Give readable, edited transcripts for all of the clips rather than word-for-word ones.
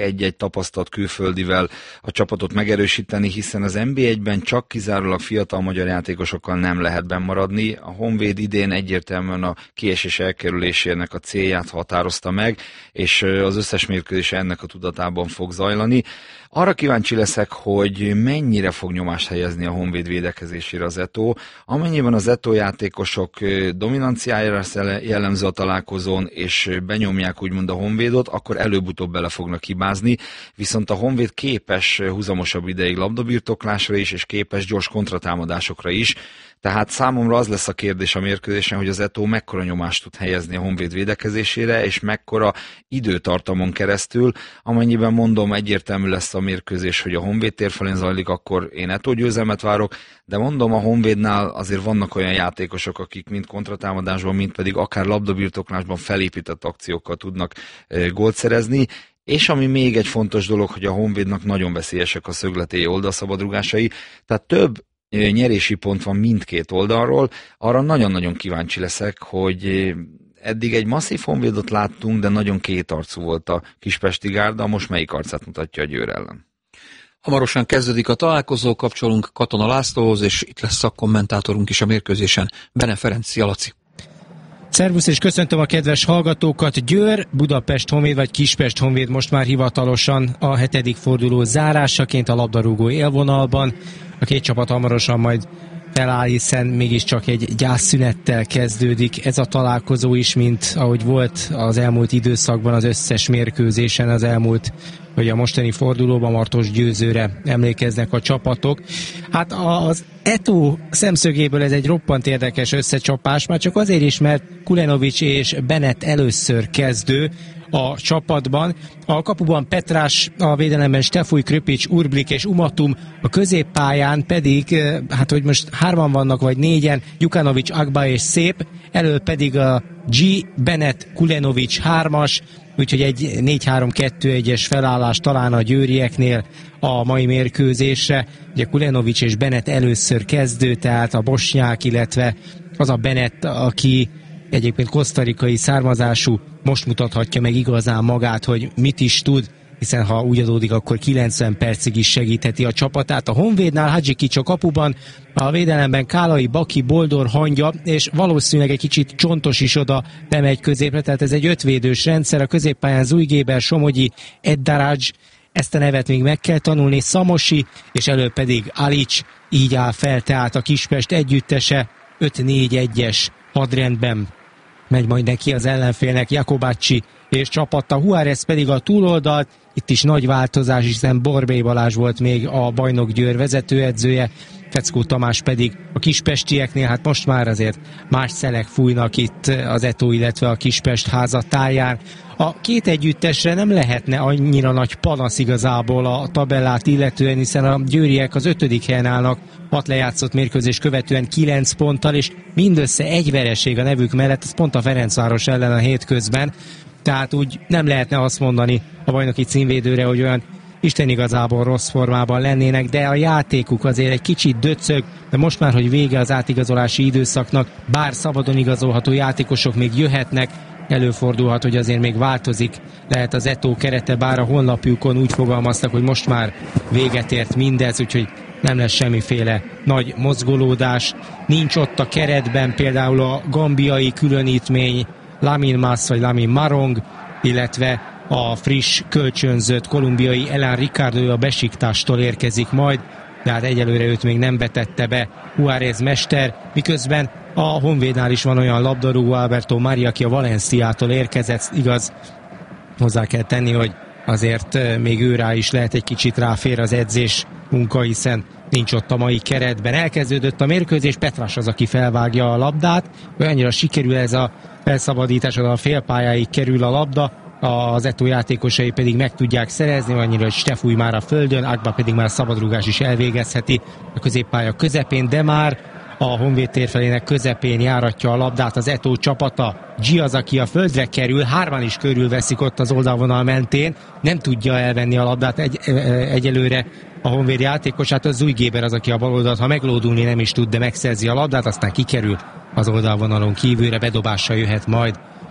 egy-egy tapasztalt külföldivel a csapatot megerősíteni, hiszen az NB1-ben csak kizárólag fiatal magyar játékosokkal nem lehet bennmaradni. A Honvéd idén egyértelműen a kiesés elkerülésének a célját határozta meg, és az összes mérkőzés ennek a tudatában fog zajlani. Arra kíváncsi leszek, hogy mennyire fog nyomást helyezni a Honvéd védekezésére az Eto. Amennyiben az Eto játékosok dominanciájára jellemző a találkozón, és benyomják úgymond a Honvédot, akkor előbb-utóbb bele fognak hibázni, viszont a Honvéd képes húzamosabb ideig labdabirtoklásra is, és képes gyors kontratámadásokra is. Tehát számomra az lesz a kérdés a mérkőzésen, hogy az Eto mekkora nyomást tud helyezni a Honvéd védekezésére, és mekkora időtartamon keresztül. Amennyiben mondom, egyértelmű lesz a mérkőzés, hogy a Honvéd térfelén zajlik, akkor én Eto győzelmet várok, de mondom, a Honvédnál azért vannak olyan játékosok, akik mind kontratámadásban, mind pedig akár labdabirtoklásban felépített akciókkal tudnak gólt szerezni. És ami még egy fontos dolog, hogy a Honvédnak nagyon veszélyesek a szögletéi oldalszabadrugásai, tehát több nyerési pont van mindkét oldalról. Arra nagyon-nagyon kíváncsi leszek, hogy eddig egy masszív Honvédot láttunk, de nagyon kétarcú volt a kispesti gárda, most melyik arcát mutatja a Győr ellen? Hamarosan kezdődik a találkozó, kapcsolunk Katona Lászlóhoz, és itt lesz szakkommentátorunk is a mérkőzésen, Bene Ferenc. Szia, Laci! Szervusz, és köszöntöm a kedves hallgatókat. Győr, Budapest Honvéd vagy Kispest Honvéd most már hivatalosan a 7. forduló zárásaként a labdarúgó élvonalban. A két csapat hamarosan majd feláll, hiszen mégiscsak egy gyászszünettel kezdődik ez a találkozó is, mint ahogy volt az elmúlt időszakban az összes mérkőzésen, az elmúlt, hogy a mostani fordulóban Martos győzőre emlékeznek a csapatok. Hát az Eto szemszögéből ez egy roppant érdekes összecsapás, már csak azért is, mert Kulenovics és Bennett először kezdő a csapatban. A kapuban Petrás, a védelemben Stefúj, Kröpics, Urblik és Umatum, a középpályán pedig, hát hogy most 3 vannak vagy 4-en, Gyukanovics, Agba és Szép, elől pedig a G, Bennett, Kulenovics 3-as, úgyhogy egy 4-3-2-1-es felállás talán a győrieknél a mai mérkőzésre. Ugye Kulenovics és Bennett először kezdő, tehát a bosnyák, illetve az a Bennett, aki egyébként kosztarikai származású, most mutathatja meg igazán magát, hogy mit is tud, hiszen ha úgy adódik, akkor 90 percig is segítheti a csapatát. A Honvédnál Hadzsikics a kapuban, a védelemben Kálai, Baki, Boldor, Hangya, és valószínűleg egy kicsit Csontos is oda bemegy középre, tehát ez egy 5 védős rendszer, a középpályán Zujgéber, Somogyi, Eddaradzs, ezt a nevet még meg kell tanulni, Szamosi, és elő pedig Alics, így áll fel, tehát a Kispest együttese 5-4-1-es hadrendben megy majd neki az ellenfélnek Jakobácsi és csapata. Juárez pedig a túloldalt, itt is nagy változás, hiszen Borbély Balázs volt még a Bajnok Győr vezetőedzője, Feckó Tamás pedig a kispestieknél, hát most már azért más szelek fújnak itt az Eto, illetve a Kispest házatáján. A két együttesre nem lehetne annyira nagy panasz igazából a tabellát illetően, hiszen a győriek az 5. helyen állnak, 6 lejátszott mérkőzés követően 9 ponttal, és mindössze egy vereség a nevük mellett, ez pont a Ferencváros ellen a hétközben. Tehát úgy nem lehetne azt mondani a bajnoki címvédőre, hogy olyan Isten igazából rossz formában lennének, de a játékuk azért egy kicsit döcög, de most már, hogy vége az átigazolási időszaknak, bár szabadon igazolható játékosok még jöhetnek, előfordulhat, hogy azért még változik lehet az Eto kerete, bár a honlapjukon úgy fogalmaztak, hogy most már véget ért mindez, úgyhogy nem lesz semmiféle nagy mozgolódás. Nincs ott a keretben például a gambiai különítmény, Lamin Mas vagy Lamin Marong, illetve a friss kölcsönzött kolumbiai Elan Ricardo, a Besiktástól érkezik majd, de hát egyelőre őt még nem vetette be Juárez mester, miközben a Honvédnál is van olyan labdarúgó, Alberto Maria, aki a Valenciától érkezett, igaz, hozzá kell tenni, hogy azért még őrá is lehet egy kicsit ráfér az edzés munka, hiszen nincs ott a mai keretben. Elkezdődött a mérkőzés, Petrás az, aki felvágja a labdát, olyannyira sikerül ez a felszabadítás, a félpályáig kerül a labda, az Eto játékosai pedig meg tudják szerezni, annyira, hogy Stefúj már a földön, Agba pedig már szabadrúgás is elvégezheti a középpálya közepén, de már a Honvéd térfelének közepén járatja a labdát az Eto csapata. G az, aki a földre kerül, 3 is körülveszik ott az oldalvonal mentén, nem tudja elvenni a labdát egyelőre a Honvéd játékosát, az Zujgéber az, aki a bal oldalt, ha meglódulni nem is tud, de megszerzi a labdát, aztán kikerül az oldalvonalon kívülre, bedobással jöhet majd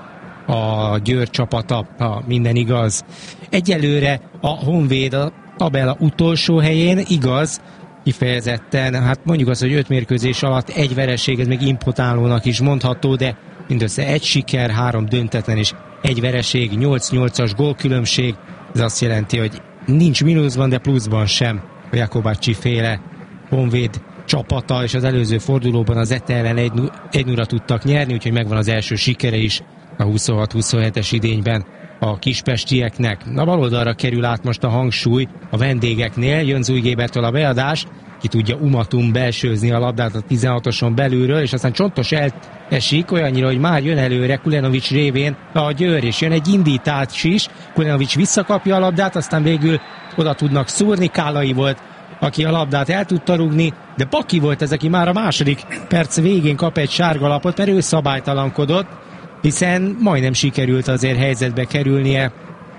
a Győr csapata, ha minden igaz. Egyelőre a Honvéd a tabella utolsó helyén, igaz, kifejezetten, hát mondjuk azt, hogy 5 mérkőzés alatt egy vereség, ez még impotálónak is mondható, de mindössze egy siker, 3 döntetlen és egy vereség, 8-8-as gólkülönbség. Ez azt jelenti, hogy nincs mínuszban, de pluszban sem a Jakobacsi féle Honvéd csapata, és az előző fordulóban az ETA ellen 1-0-ra tudtak nyerni, úgyhogy megvan az első sikere is a 26-27-es idényben a kispestieknek. A bal oldalra kerül át most a hangsúly a vendégeknél, jön Zújgébertől a beadás, ki tudja Umatum belsőzni a labdát a 16-oson belülről, és aztán Csontos elesik olyannyira, hogy már jön előre Kulenovics révén a Győr, és jön egy indítás is, Kulenovics visszakapja a labdát, aztán végül oda tudnak szúrni, Kálai volt, aki a labdát el tudta rúgni, de Baki volt ez, aki már a második perc végén kap egy sárgalapot, mert ő szabálytalankodott, hiszen majdnem sikerült azért helyzetbe kerülnie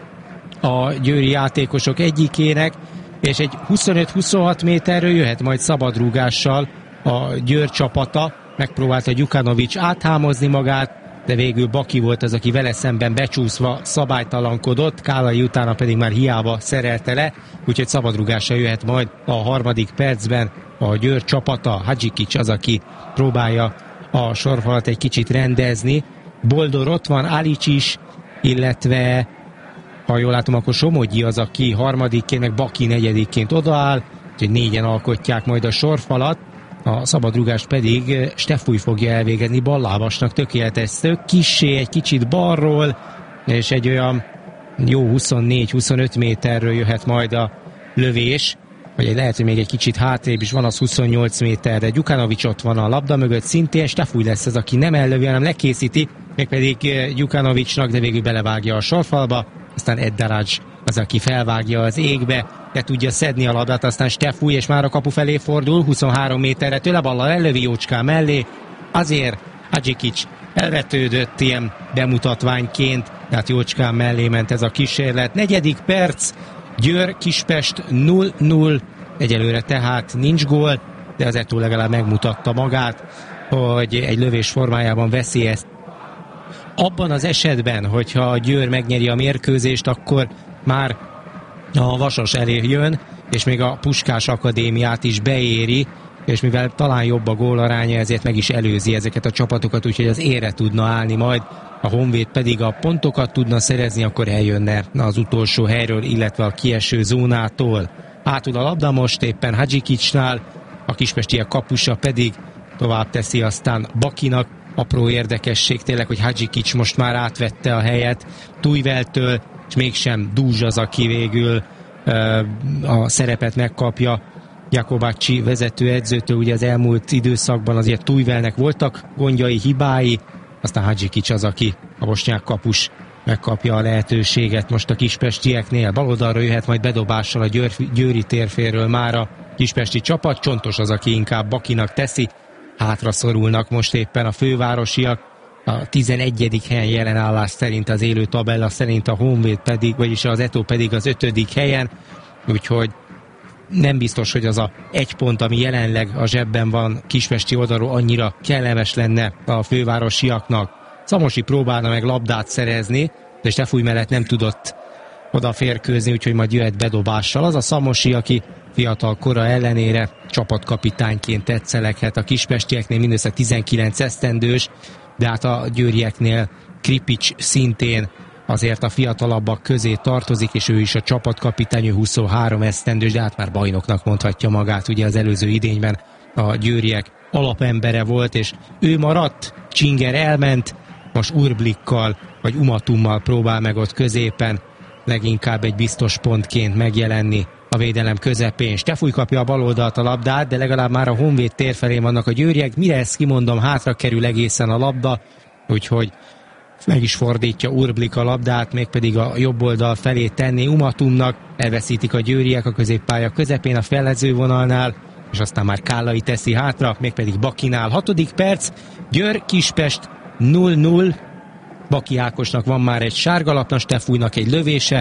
a győri játékosok egyikének, és egy 25-26 méterről jöhet majd szabadrúgással a Győr csapata. Megpróbálta Gyukanovics áthámozni magát, de végül Baki volt az, aki vele szemben becsúszva szabálytalankodott, Kálai utána pedig már hiába szerelte le, úgyhogy szabadrúgással jöhet majd a harmadik percben a Győr csapata. Hadzsikics az, aki próbálja a sorfalat egy kicsit rendezni. Boldor ott van, Alics is, illetve ha jól látom, akkor Somogyi az, aki harmadikként, meg Baki negyedikként odaáll, úgyhogy négyen alkotják majd a sorfalat. A szabadrúgást pedig Stefúj fogja elvégezni, ballábasnak tökéletes szög, kissé egy kicsit balról, és egy olyan jó 24-25 méterről jöhet majd a lövés, vagy lehet, hogy még egy kicsit hátrébb is van, az 28 méterre. Gyukanovics ott van a labda mögött szintén, Stefúj lesz az, aki nem ellövi, hanem lekészíti, mégpedig Gyukanovicsnak, de végül belevágja a sorfalba, aztán Eddaradzs az, aki felvágja az égbe, le tudja szedni a labdát, aztán Stefúj, és már a kapu felé fordul, 23 méterre tőle, ballal ellövi Jócskán mellé, azért Hadzsikics elvetődött ilyen bemutatványként, tehát Jócskán mellé ment ez a kísérlet. Negyedik perc, Győr Kispest 0-0, egyelőre tehát nincs gól, de az ETA legalább megmutatta magát, hogy egy lövés formájában veszélyez. Abban az esetben, hogyha a Győr megnyeri a mérkőzést, akkor már a Vasas elé jön, és még a Puskás Akadémiát is beéri, és mivel talán jobb a gólaránya, ezért meg is előzi ezeket a csapatokat, úgyhogy az érre tudna állni majd. A Honvéd pedig a pontokat tudna szerezni, akkor eljönne az utolsó helyről, illetve a kieső zónától. Átul a labda most éppen Hadzsikicsnál, a kispestiek kapusa pedig tovább teszi aztán Bakinak. Apró érdekesség tényleg, hogy Hadzsikics most már átvette a helyet Tujveltől, és mégsem Dúzs az, aki végül a szerepet megkapja Jakobacsi vezetőedzőtől. Ugye az elmúlt időszakban azért Tujvelnek voltak gondjai, hibái, aztán Hadzsikics az, aki a bosnyák kapus megkapja a lehetőséget most a kispestieknél. Baloldalra jöhet majd bedobással a győri térféről már a kispesti csapat. Csontos az, aki inkább Bakinak teszi. Hátra szorulnak most éppen a fővárosiak. A 11. helyen jelen állás szerint, az élő tabella szerint, a Honvéd pedig, vagyis az ETA pedig az 5. helyen. Úgyhogy nem biztos, hogy az a 1 pont, ami jelenleg a zsebben van kispesti oldalról, annyira kellemes lenne a fővárosiaknak. Szamosi próbálna meg labdát szerezni, de Stefúj mellett nem tudott odaférkőzni, úgyhogy majd jöhet bedobással. Az a Szamosi, aki fiatal kora ellenére csapatkapitányként tetszeleghet. A kispestieknél mindössze 19 esztendős, de hát a győrieknél Kripics szintén azért a fiatalabbak közé tartozik, és ő is a csapatkapitány, ő 23 esztendős, de hát már bajnoknak mondhatja magát. Ugye az előző idényben a győriek alapembere volt, és ő maradt, Csinger elment, most Urblikkal vagy Umatummal próbál meg ott középen leginkább egy biztos pontként megjelenni a védelem közepén. Stefúj kapja a baloldalt a labdát, de legalább már a Honvéd tér felé vannak a győriek. Mire ezt kimondom, hátra kerül egészen a labda, úgyhogy meg is fordítja Urblik a labdát, mégpedig a jobb oldal felé tenni Umatumnak. Elveszítik a győriek a középpálya közepén a fellezővonalnál, és aztán már Kálai teszi hátra, mégpedig Bakinál. 6. perc, Győr Kispest 0-0. Baki Ákosnak van már egy sárgalapna, Stefújnak egy lövése,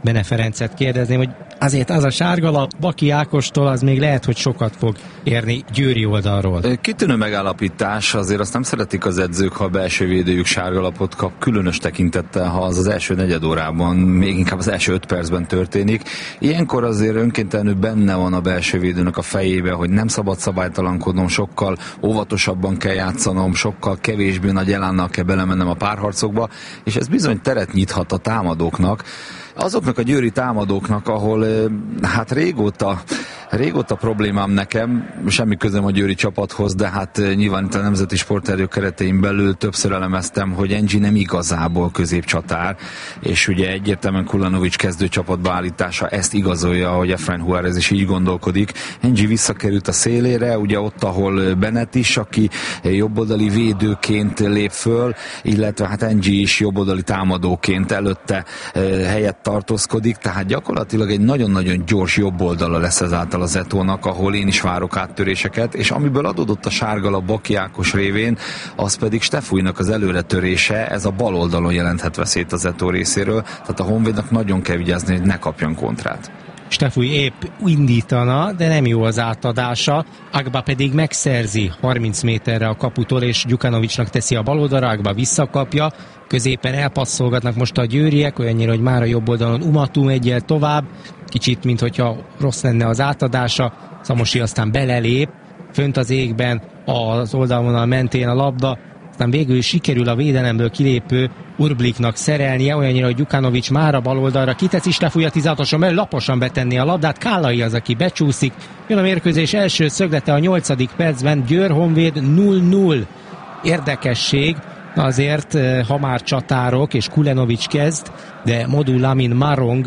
Bene Ferencet kérdezném, hogy azért az a sárgalap Baki Ákostól az még lehet, hogy sokat fog érni győri oldalról. Kitűnő megállapítás, azért azt nem szeretik az edzők, ha a belső védőjük sárgalapot kap, különös tekintettel, ha az első negyed órában, még inkább az első 5 percben történik. Ilyenkor azért önkéntelenül benne van a belső védőnek a fejébe, hogy nem szabad szabálytalankodnom, sokkal óvatosabban kell játszanom, sokkal kevésbé nagy elánnal kell belemennem a párharcokba, és ez bizony teret nyithat a támadóknak. Azoknak a győri támadóknak, ahol hát régóta problémám nekem, semmi közöm a győri csapathoz, de hát nyilván itt a Nemzeti Sporterő keretein belül többször elemeztem, hogy Enygi nem igazából középcsatár, és ugye egyértelműen Kulanovics kezdőcsapatba állítása ezt igazolja, hogy Efrain Juárez is így gondolkodik. Enygi visszakerült a szélére, ugye ott, ahol Bennett is, aki jobboldali védőként lép föl, illetve hát Enygi is jobboldali támadóként előtte helyett tartózkodik, tehát gyakorlatilag egy nagyon-nagyon gyors jobb oldala lesz ezáltal az Etónak, ahol én is várok áttöréseket, és amiből adódott a sárgalap Baki Ákos révén, az pedig Stefújnak az előretörése, ez a bal oldalon jelenthet veszélyt az Etó részéről, tehát a Honvédnak nagyon kell vigyázni, hogy ne kapjon kontrát. Stefúj épp indítana, de nem jó az átadása, Agba pedig megszerzi 30 méterre a kaputól, és Gyukanovicsnak teszi a bal oldalra, Agba visszakapja, középen elpasszolgatnak most a győriek, olyannyira, hogy már a jobb oldalon Umatum egyel tovább, kicsit, minthogyha rossz lenne az átadása, Szamosi aztán belelép, fönt az égben az oldalvonal mentén a labda, aztán végül is sikerül a védelemből kilépő Urbliknak szerelnie, olyannyira, hogy Gyukanovics már a bal oldalra kiteszi, Stefúj a 16-oson belül laposan betenni a labdát, Kállai az, aki becsúszik. Jön a mérkőzés első szöglete a 8. percben, Győr-Honvéd 0-0. Érdekesség, azért, ha már csatárok, és Kulenovics kezd, de Modu Lamin Marong,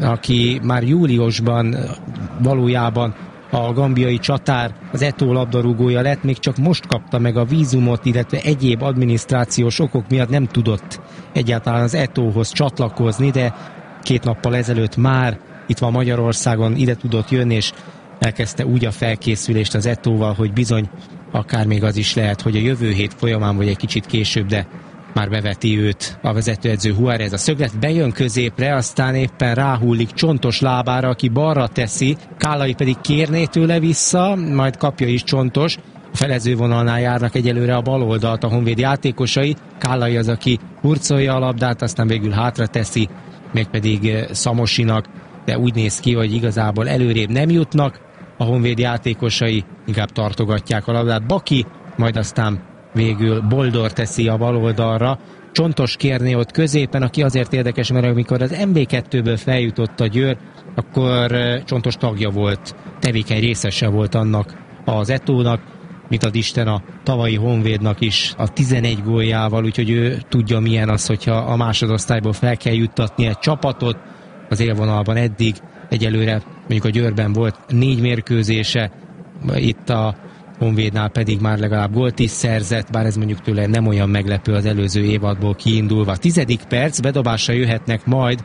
aki már júliusban valójában a gambiai csatár az Etó labdarúgója lett, még csak most kapta meg a vízumot, illetve egyéb adminisztrációs okok miatt nem tudott egyáltalán az Etóhoz csatlakozni, de 2 nappal ezelőtt már itt van Magyarországon, ide tudott jönni, és elkezdte úgy a felkészülést az Etóval, hogy bizony akár még az is lehet, hogy a jövő hét folyamán, vagy egy kicsit később, de már beveti őt a vezetőedző Juárez. A szöglet bejön középre, aztán éppen ráhullik Csontos lábára, aki balra teszi, Kállai pedig kérné tőle vissza, majd kapja is Csontos. A felezővonalnál járnak egyelőre a bal oldalt a Honvéd játékosai, Kállai az, aki hurcolja a labdát, aztán végül hátra teszi, mégpedig Szamosinak, de úgy néz ki, hogy igazából előrébb nem jutnak a Honvéd játékosai, inkább tartogatják a labdát. Baki, majd aztán végül Boldor teszi a bal oldalra. Csontos kérné ott középen, aki azért érdekes, mert amikor az MB2-ből feljutott a Győr, akkor Csontos tagja volt, tevékeny részese volt annak az Etónak, mint ad Isten a tavalyi Honvédnak is a 11 góljával, úgyhogy ő tudja milyen az, hogyha a másodosztályból fel kell juttatni egy csapatot. Az élvonalban eddig egyelőre mondjuk a Győrben volt 4 mérkőzése, itt a Honvédnál pedig már legalább gólt is szerzett, bár ez mondjuk tőle nem olyan meglepő az előző évadból kiindulva. 10. perc, bedobásra jöhetnek majd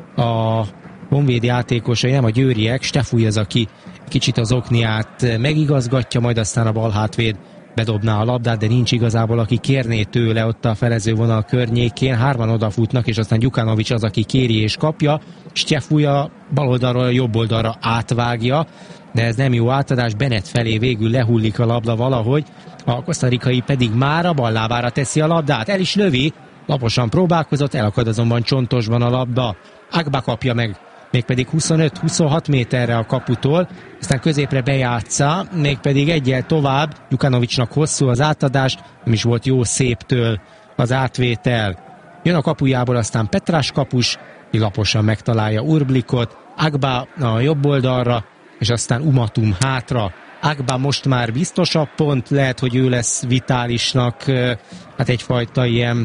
a Honvéd játékosai, nem a győriek, Stefúj az, aki kicsit az okniát megigazgatja, majd aztán a bal hátvéd bedobná a labdát, de nincs igazából, aki kérné tőle ott a felezővonal környékén. 3 odafutnak, és aztán Gyukanovics az, aki kéri és kapja. Stefúj a bal oldalról a jobb oldalra átvágja, de ez nem jó átadás, Bennett felé végül lehullik a labda valahogy, a kosztarikai pedig már a bal lábára teszi a labdát, el is lövi, laposan próbálkozott, elakad azonban Csontosban a labda, Agba kapja meg, mégpedig 25-26 méterre a kaputól, aztán középre bejátsza, mégpedig egyel tovább, Gyukanovicsnak hosszú az átadás, nem is volt jó széptől az átvétel. Jön a kapujából aztán Petrás kapus, laposan megtalálja Urblikot, Agba a jobb oldalra, és aztán Umatum hátra. Agba most már biztosabb pont, lehet, hogy ő lesz Vitálisnak hát egyfajta ilyen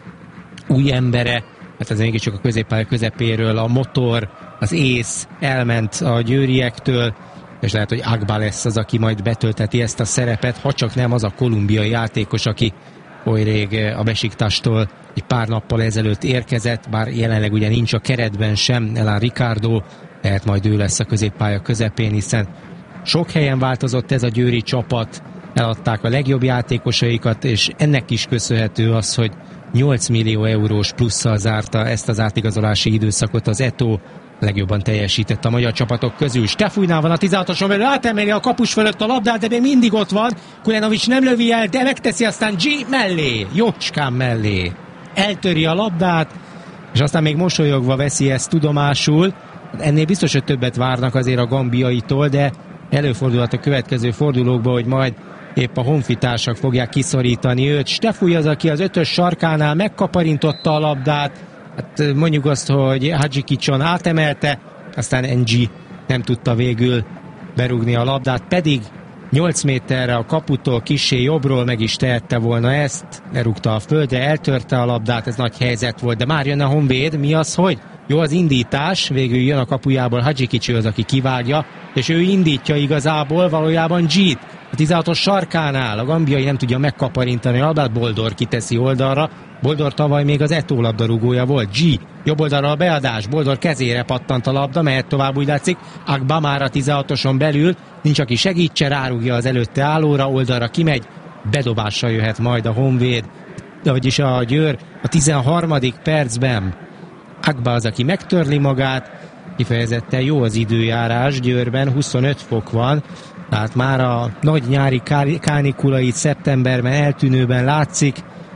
új embere, hát ez mégiscsak a középpálya közepéről a motor, az ész elment a győriektől, és lehet, hogy Agba lesz az, aki majd betölteti ezt a szerepet, ha csak nem az a kolumbiai játékos, aki oly rég a Besiktástól egy pár nappal ezelőtt érkezett, bár jelenleg ugye nincs a keretben sem, Elán Ricardo, lehet majd ő lesz a középpálya közepén, hiszen sok helyen változott ez a győri csapat, eladták a legjobb játékosaikat, és ennek is köszönhető az, hogy 8 millió eurós plusszal zárta ezt az átigazolási időszakot az Etó, legjobban teljesített a magyar csapatok közül. Stefújnál van a 16-oson belül, átemeli a kapus fölött a labdát, de még mindig ott van. Kulenovics nem lövi el, de megteszi aztán G mellé, jócskán mellé. Eltöri a labdát, és aztán még mosolyogva veszi ezt tudomásul. Ennél biztos, hogy többet várnak azért a gambiaitól, de előfordulhat a következő fordulókban, hogy majd épp a honfitársak fogják kiszorítani őt. Stefúj az, aki az 5-ös sarkánál megkaparintotta a labdát, hát mondjuk azt, hogy Hadzsikicson átemelte, aztán NG nem tudta végül berúgni a labdát, pedig 8 méterre a kaputól kissé jobbról meg is tehette volna ezt, lerúgta a földre, eltörte a labdát, ez nagy helyzet volt, de már jön a Honvéd, mi az, hogy? Jó az indítás, végül jön a kapujából Hadzsikicsi az, aki kivágja, és ő indítja igazából valójában G-t. A 16-os sarkánál a gambiai nem tudja megkaparintani a labdát, Boldor kiteszi oldalra. Boldor tavaly még az Eto'o labdarúgója volt. G, jobb oldalra a beadás, Boldor kezére pattant a labda, mehet tovább, úgy látszik. Agba már a 16-oson belül, nincs aki segítse, rárúgja az előtte állóra, oldalra kimegy, bedobással jöhet majd a Honvéd, vagyis a Győr a 13. percben. Agba az, aki megtörli magát, kifejezetten jó az időjárás, Győrben 25 fok van, tehát már a nagy nyári kánikula itt szeptemberben eltűnőben látszik,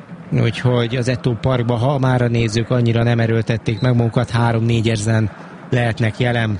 úgyhogy az Eto'o Parkban, ha már a nézők annyira nem erőltették meg magukat, 3-4 ezeren lehetnek jelen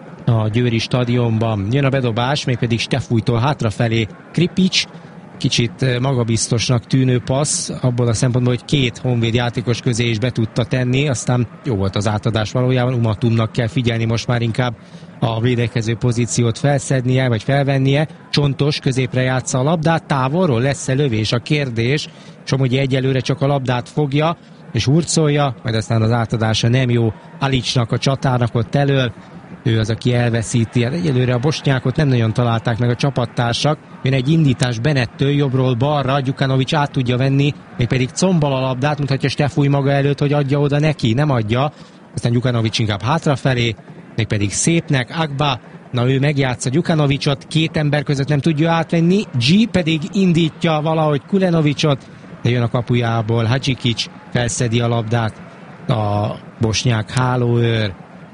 a győri stadionban. Jön a bedobás, mégpedig Stefújtól hátrafelé Kripics, kicsit magabiztosnak tűnő passz, abból a szempontból, hogy két honvéd játékos közé is be tudta tenni, aztán jó volt az átadás valójában, Umatumnak kell figyelni most már inkább a védekező pozíciót felszednie, vagy felvennie. Csontos középre játsza a labdát, távolról lesz-e lövés a kérdés, Somogyi egyelőre csak a labdát fogja, és hurcolja, majd aztán az átadása nem jó Alicsnak, a csatárnak ott elől, ő az, aki elveszíti. Hát egyelőre a bosnyákot nem nagyon találták meg a csapattársak. Jön egy indítás Benettől jobbról balra, Gyukanovics át tudja venni, mégpedig combal a labdát, mutatja Stefúj maga előtt, hogy adja oda neki, nem adja. Aztán Gyukanovics inkább hátrafelé, mégpedig szépnek, Agba, na ő megjátsza Gyukanovicsot, két ember között nem tudja átvenni, G pedig indítja valahogy Kulenovicsot, de jön a kapujából, Hadzsikics felszedi a labdát, a bosnyák hálóőr.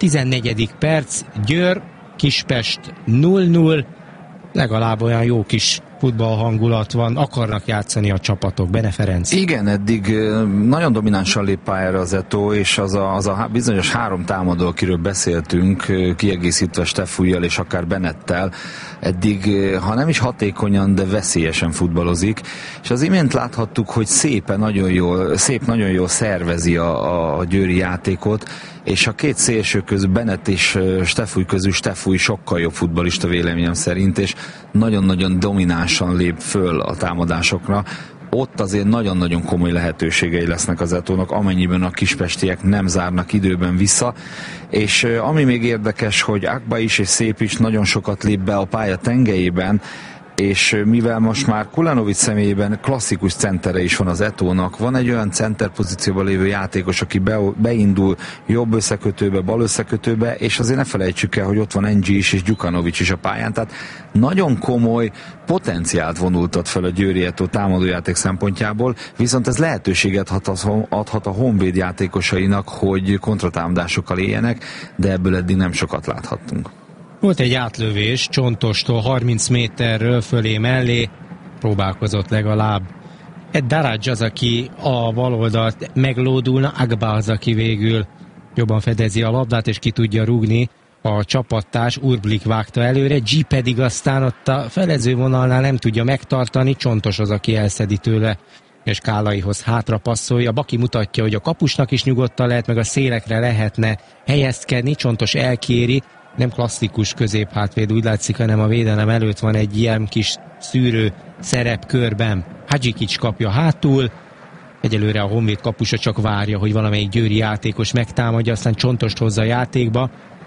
14. perc, Győr, Kispest 0-0, legalább olyan jó kis futballhangulat van, akarnak játszani a csapatok. Bene Ferenc. Igen, eddig nagyon dominánsan lép pályára az Eto'o, és az a bizonyos három támadó, akiről beszéltünk, kiegészítve Stefújjal és akár Benettel, eddig, ha nem is hatékonyan, de veszélyesen futballozik, és az imént láthattuk, hogy szép nagyon jól szervezi a győri játékot, és a két szélső közül, Bennett és Stefúj közül Stefúj sokkal jobb futballista véleményem szerint, és nagyon-nagyon dominánsan lép föl a támadásokra. Ott azért nagyon-nagyon komoly lehetőségei lesznek az Eto'nak, amennyiben a kispestiek nem zárnak időben vissza. És ami még érdekes, hogy Agba is és Szép is nagyon sokat lép be a pálya tengelyében, és mivel most már Kulenovics személyében klasszikus centere is van az Eto'nak, van egy olyan center pozícióban lévő játékos, aki beindul jobb összekötőbe, bal összekötőbe, és azért ne felejtsük el, hogy ott van NG is és Gyukanovics is a pályán, tehát nagyon komoly potenciált vonultat fel a győri Eto'o támadójáték szempontjából, viszont ez lehetőséget adhat a Honvéd játékosainak, hogy kontratámadásokkal éljenek, de ebből eddig nem sokat láthattunk. Volt egy átlövés Csontostól 30 méterről fölé mellé, próbálkozott legalább. Ed Daradzs az, aki a baloldalt meglódulna, Agba az, aki végül jobban fedezi a labdát, és ki tudja rúgni. A csapattárs Urblik vágta előre, G pedig aztán ott a felező vonalnál nem tudja megtartani, Csontos az, aki elszedi tőle, és Kálaihoz hátra passzolja. Baki mutatja, hogy a kapusnak is nyugodtan lehet, meg a szélekre lehetne helyezkedni, Csontos elkéri, nem klasszikus középhátvéd, úgy látszik, hanem a védelem előtt van egy ilyen kis szűrő szerepkörben. Hadzsikics kapja hátul, egyelőre a Honvéd kapusa csak várja, hogy valamelyik győri játékos megtámadja, aztán Csontost hozza a játékba.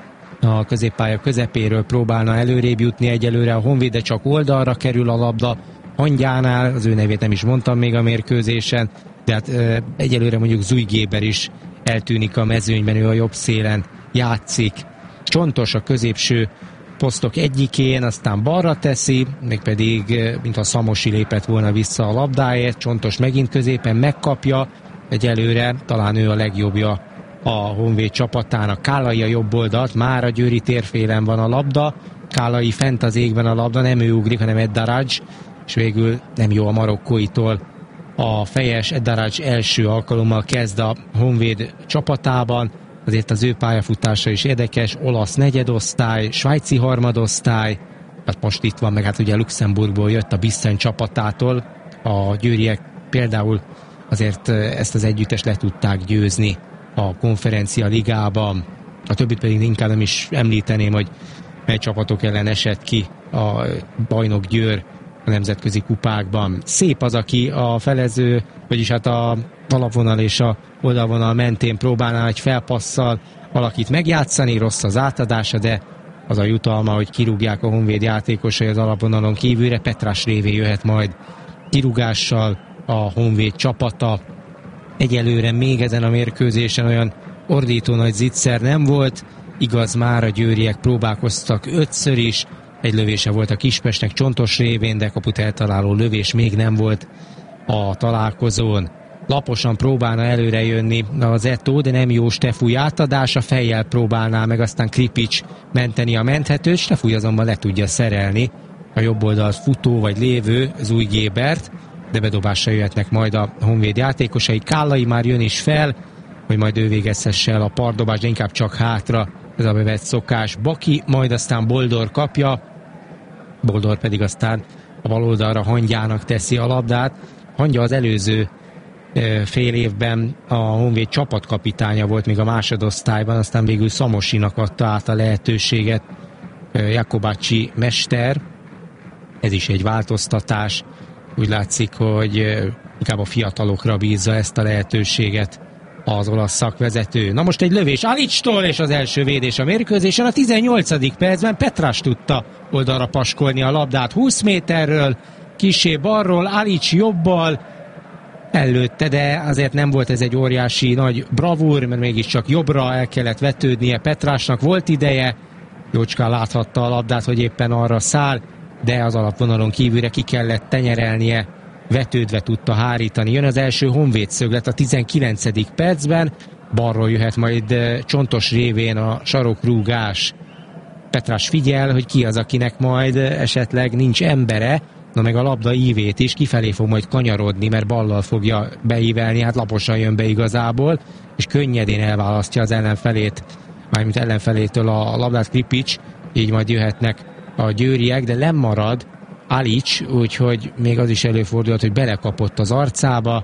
A középpálya közepéről próbálna előrébb jutni egyelőre a Honvéd, de csak oldalra kerül a labda. Hangyánál, az ő nevét nem is mondtam még a mérkőzésen, de hát egyelőre mondjuk Zujgéber is eltűnik a mezőnyben, ő a jobb szélen játszik. Csontos a középső posztok egyikén, aztán balra teszi, mégpedig mintha Szamosi lépett volna vissza a labdáért, Csontos megint középen megkapja, egyelőre talán ő a legjobbja a Honvéd csapatának. Kálai a jobb oldalt, már a győri térfélen van a labda, Kálai fent az égben a labda, nem ő ugrik, hanem Eddaraj, és végül nem jó a marokkóitól. A fejes Eddaraj első alkalommal kezd a Honvéd csapatában, azért az ő pályafutása is érdekes, olasz negyedosztály, svájci harmadosztály, hát most itt van, meg hát ugye Luxemburgból jött a Bissen csapatától, a győriek például azért ezt az együttest le tudták győzni a konferencia ligában, a többit pedig inkább nem is említeném, hogy mely csapatok ellen esett ki a bajnok Győr a nemzetközi kupákban. Szép az, aki a felező, vagyis hát a alapvonal és a oldalvonal mentén próbálná egy felpasszal valakit megjátszani, rossz az átadása, de az a jutalma, hogy kirúgják a Honvéd játékosai az alapvonalon kívülre. Petrás révén jöhet majd kirúgással a Honvéd csapata. Egyelőre még ezen a mérkőzésen olyan ordító nagy zicser nem volt, igaz, már a győriek próbálkoztak 5-ször is, egy lövése volt a Kispestnek Csontos révén, de kaput eltaláló lövés még nem volt a találkozón. Laposan próbálna előre jönni az Eto'o, de nem jó Stefúj átadása, fejjel próbálná meg aztán Kripics menteni a menthetőt, Stefúj azonban le tudja szerelni a jobb oldalt futó vagy lévő Zúj Gébert, de bedobásra jöhetnek majd a Honvéd játékosai. Kállai már jön is fel, hogy majd ő végezhesse el a pardobást, de inkább csak hátra, ez a bevett szokás. Baki, majd aztán Boldor kapja, Boldor pedig aztán a bal oldalra Hangyának teszi a labdát. Hangya az előző fél évben a Honvéd csapatkapitánya volt még a másodosztályban, aztán végül Szamosinak adta át a lehetőséget Jakobácsi mester. Ez is egy változtatás. Úgy látszik, hogy inkább a fiatalokra bízza ezt a lehetőséget az olasz szakvezető. Na most egy lövés Alicstól, és az első védés a mérkőzésen. A 18. percben Petrás tudta oldalra paskolni a labdát 20 méterről, kissé balról, Alic jobbal előtte, de azért nem volt ez egy óriási nagy bravúr, mert mégiscsak jobbra el kellett vetődnie Petrásnak. Volt ideje, jócskán láthatta a labdát, hogy éppen arra száll, de az alapvonalon kívülre ki kellett tenyerelnie, vetődve tudta hárítani. Jön az első Honvéd szöglet a 19. percben, balról jöhet majd Csontos révén a sarokrúgás. Petrás figyel, hogy ki az, akinek majd esetleg nincs embere, na meg a labda ívét is kifelé fog majd kanyarodni, mert ballal fogja beívelni, hát laposan jön be igazából, és könnyedén elválasztja az ellenfelét, mármint ellenfelétől a labdát Kripics, így majd jöhetnek a győriek, de lemarad Alic, úgyhogy még az is előfordulhat, hogy belekapott az arcába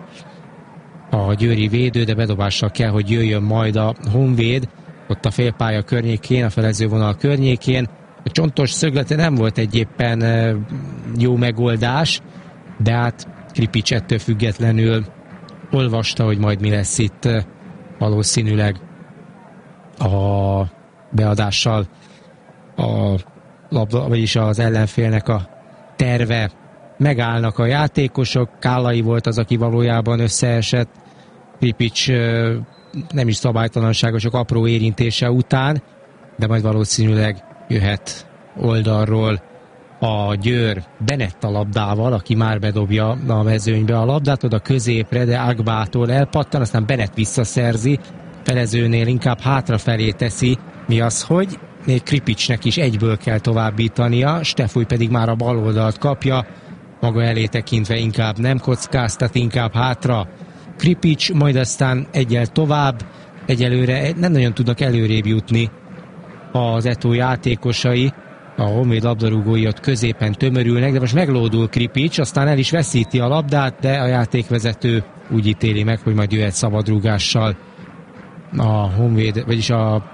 a győri védő, de bedobással kell, hogy jöjjön majd a Honvéd, ott a félpálya környékén, a felezővonal környékén. A Csontos szöglete nem volt egy éppen jó megoldás, de hát Kripics ettől függetlenül olvasta, hogy majd mi lesz itt valószínűleg a beadással a labda, vagyis az ellenfélnek a terve. Megállnak a játékosok, Kállai volt az, aki valójában összeesett, Kripics nem is szabálytalansága, csak apró érintése után, de majd valószínűleg jöhet oldalról a Győr Benetta labdával, aki már bedobja a mezőnybe a labdát, oda középre, de Agbától elpattan, aztán Bennett visszaszerzi, felezőnél inkább hátrafelé teszi, mi az, hogy még Kripicsnek is egyből kell továbbítania, Stefúj pedig már a bal oldalt kapja, maga elé tekintve inkább nem kockáztat, inkább hátra. Kripics, majd aztán egyel tovább, egyelőre nem nagyon tudnak előrébb jutni az Eto'o játékosai, a Honvéd labdarúgói ott középen tömörülnek, de most meglódul Kripics, aztán el is veszíti a labdát, de a játékvezető úgy ítéli meg, hogy majd jöhet szabadrúgással a Honvéd, vagyis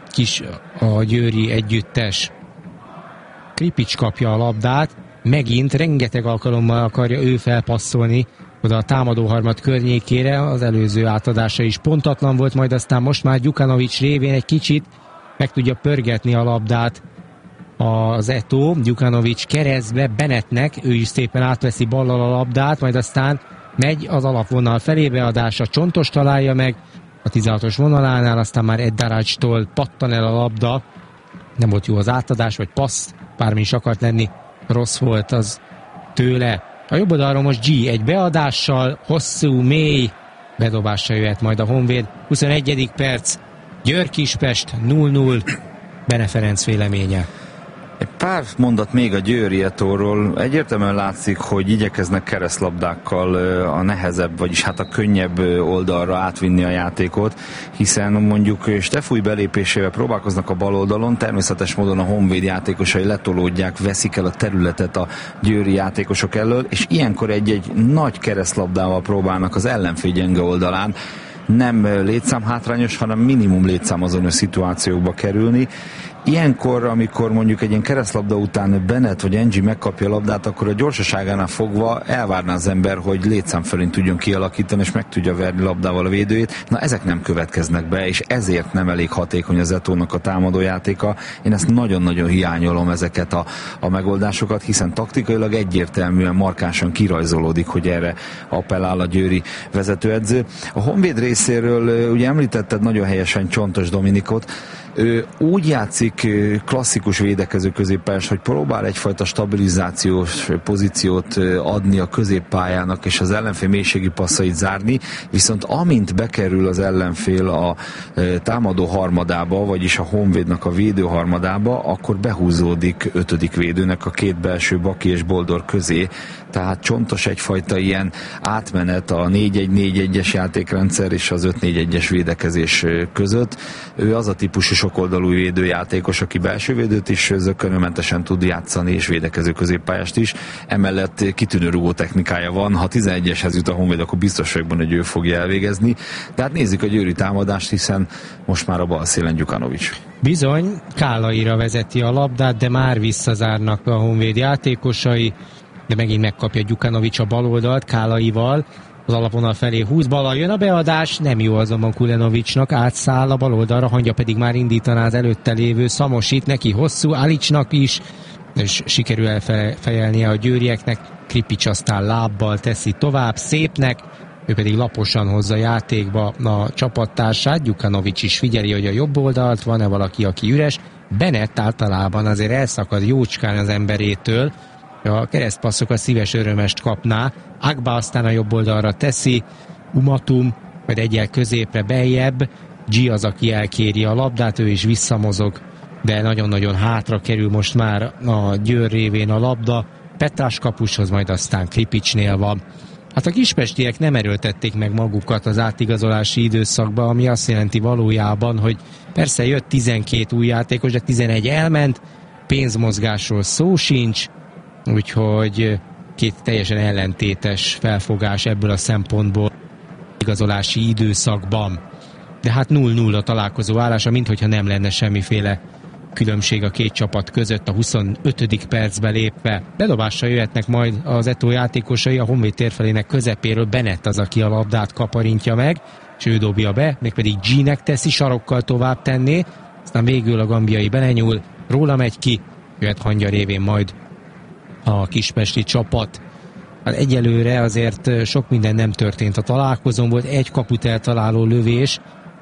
a győri együttes. Kripics kapja a labdát, megint rengeteg alkalommal akarja ő felpasszolni oda a támadóharmad környékére, az előző átadása is pontatlan volt, majd aztán most már Gyukanovics révén egy kicsit meg tudja pörgetni a labdát az Eto'o. Gyukanovics keresztbe Bennettnek, ő is szépen átveszi ballal a labdát, majd aztán megy az alapvonal felé, beadása Csontos találja meg a 16-os vonalánál, aztán már Eddarajtól pattan el a labda, nem volt jó az átadás, vagy passz, bármi is akart lenni, rossz volt az tőle. A jobb oldalról most G egy beadással, hosszú, mély bedobásra jöhet majd a Honvéd. 21. perc, Győr Kispest 0-0, Bene Ferenc véleménye. Egy pár mondat még a győri Etóról. Egyértelműen látszik, hogy igyekeznek keresztlabdákkal a nehezebb, vagyis hát a könnyebb oldalra átvinni a játékot, hiszen mondjuk Stefúj belépésével próbálkoznak a bal oldalon, természetes módon a Honvéd játékosai letolódják, veszik el a területet a győri játékosok elől, és ilyenkor egy nagy keresztlabdával próbálnak az ellenfél gyenge oldalán nem létszámhátrányos, hanem minimum létszámazonő szituációkba kerülni. Ilyenkor, amikor mondjuk egy ilyen keresztlabda után Bennett vagy Engi megkapja a labdát, akkor a gyorsaságánál fogva elvárná az ember, hogy létszám fölén tudjon kialakítani, és meg tudja verni labdával a védőjét. Na, ezek nem következnek be, és ezért nem elég hatékony az Etónak a támadójátéka. Én ezt nagyon-nagyon hiányolom, ezeket a megoldásokat, hiszen taktikailag egyértelműen markánsan kirajzolódik, hogy erre appellál a győri vezetőedző. A Honvéd részéről ugye említetted nagyon helyesen Csontos Dominikot. Ő úgy játszik klasszikus védekező középpályás, hogy próbál egyfajta stabilizációs pozíciót adni a középpályának, és az ellenfél mélységi passzait zárni, viszont amint bekerül az ellenfél a támadó harmadába, vagyis a Honvédnak a védő harmadába, akkor behúzódik ötödik védőnek a két belső Baki és Boldor közé, tehát Csontos egyfajta ilyen átmenet a 4-1-4-1-es játékrendszer és az 5-4-1-es védekezés között. Ő az a típusú sokoldalú védőjátékos, aki belső védőt is zökkenőmentesen tud játszani, és védekező középpályást is. Emellett kitűnő rugó technikája van. Ha 11-eshez jut a Honvéd, akkor biztos vagyok benne, hogy ő fogja elvégezni. Tehát nézzük a győri támadást, hiszen most már a bal szélen Gyukanovics. Bizony, Kálaira vezeti a labdát, de már visszazárnak a Honvéd játékosai, de megint megkapja Gyukanovics a baloldalt Kálaival, az alapvonal felé 20 ballal jön a beadás, nem jó azonban Kulenovicsnak, átszáll a baloldalra, Hangya pedig már indítaná az előtte lévő Szamosít, neki hosszú, Alicsnak is, és sikerül elfejelnie a győrieknek, Kripics aztán lábbal teszi tovább, Szépnek, ő pedig laposan hozza játékba a csapattársát, Gyukanovics is figyeli, hogy a jobb oldalt van-e valaki, aki üres, Bennett általában azért elszakad jócskán az emberétől, a keresztpasszokat szíves örömest kapná, Agba aztán a jobb oldalra teszi, Umatum, majd egyel középre beljebb, G az, aki elkéri a labdát, ő is visszamozog, de nagyon-nagyon hátra kerül most már a Győr révén a labda, Petrás kapushoz, majd aztán Kripicsnél van. Hát a kispestiek nem erőltették meg magukat az átigazolási időszakba, ami azt jelenti valójában, hogy persze jött 12 új játékos, de 11 elment, pénzmozgásról szó sincs, úgyhogy két teljesen ellentétes felfogás ebből a szempontból igazolási időszakban. De hát 0-0 a találkozó állása, minthogyha nem lenne semmiféle különbség a két csapat között a 25. percbe lépve. Bedobással jöhetnek majd az Etó játékosai, a Honvéd térfelének közepéről Bennett az, aki a labdát kaparintja meg, és ő dobja be, mégpedig G-nek teszi, sarokkal tovább tenné, aztán végül a gambiai belenyúl, róla megy ki, jöhet Hangya révén majd a kispesti csapat. Hát egyelőre azért sok minden nem történt a találkozón, volt egy kaput eltaláló lövés,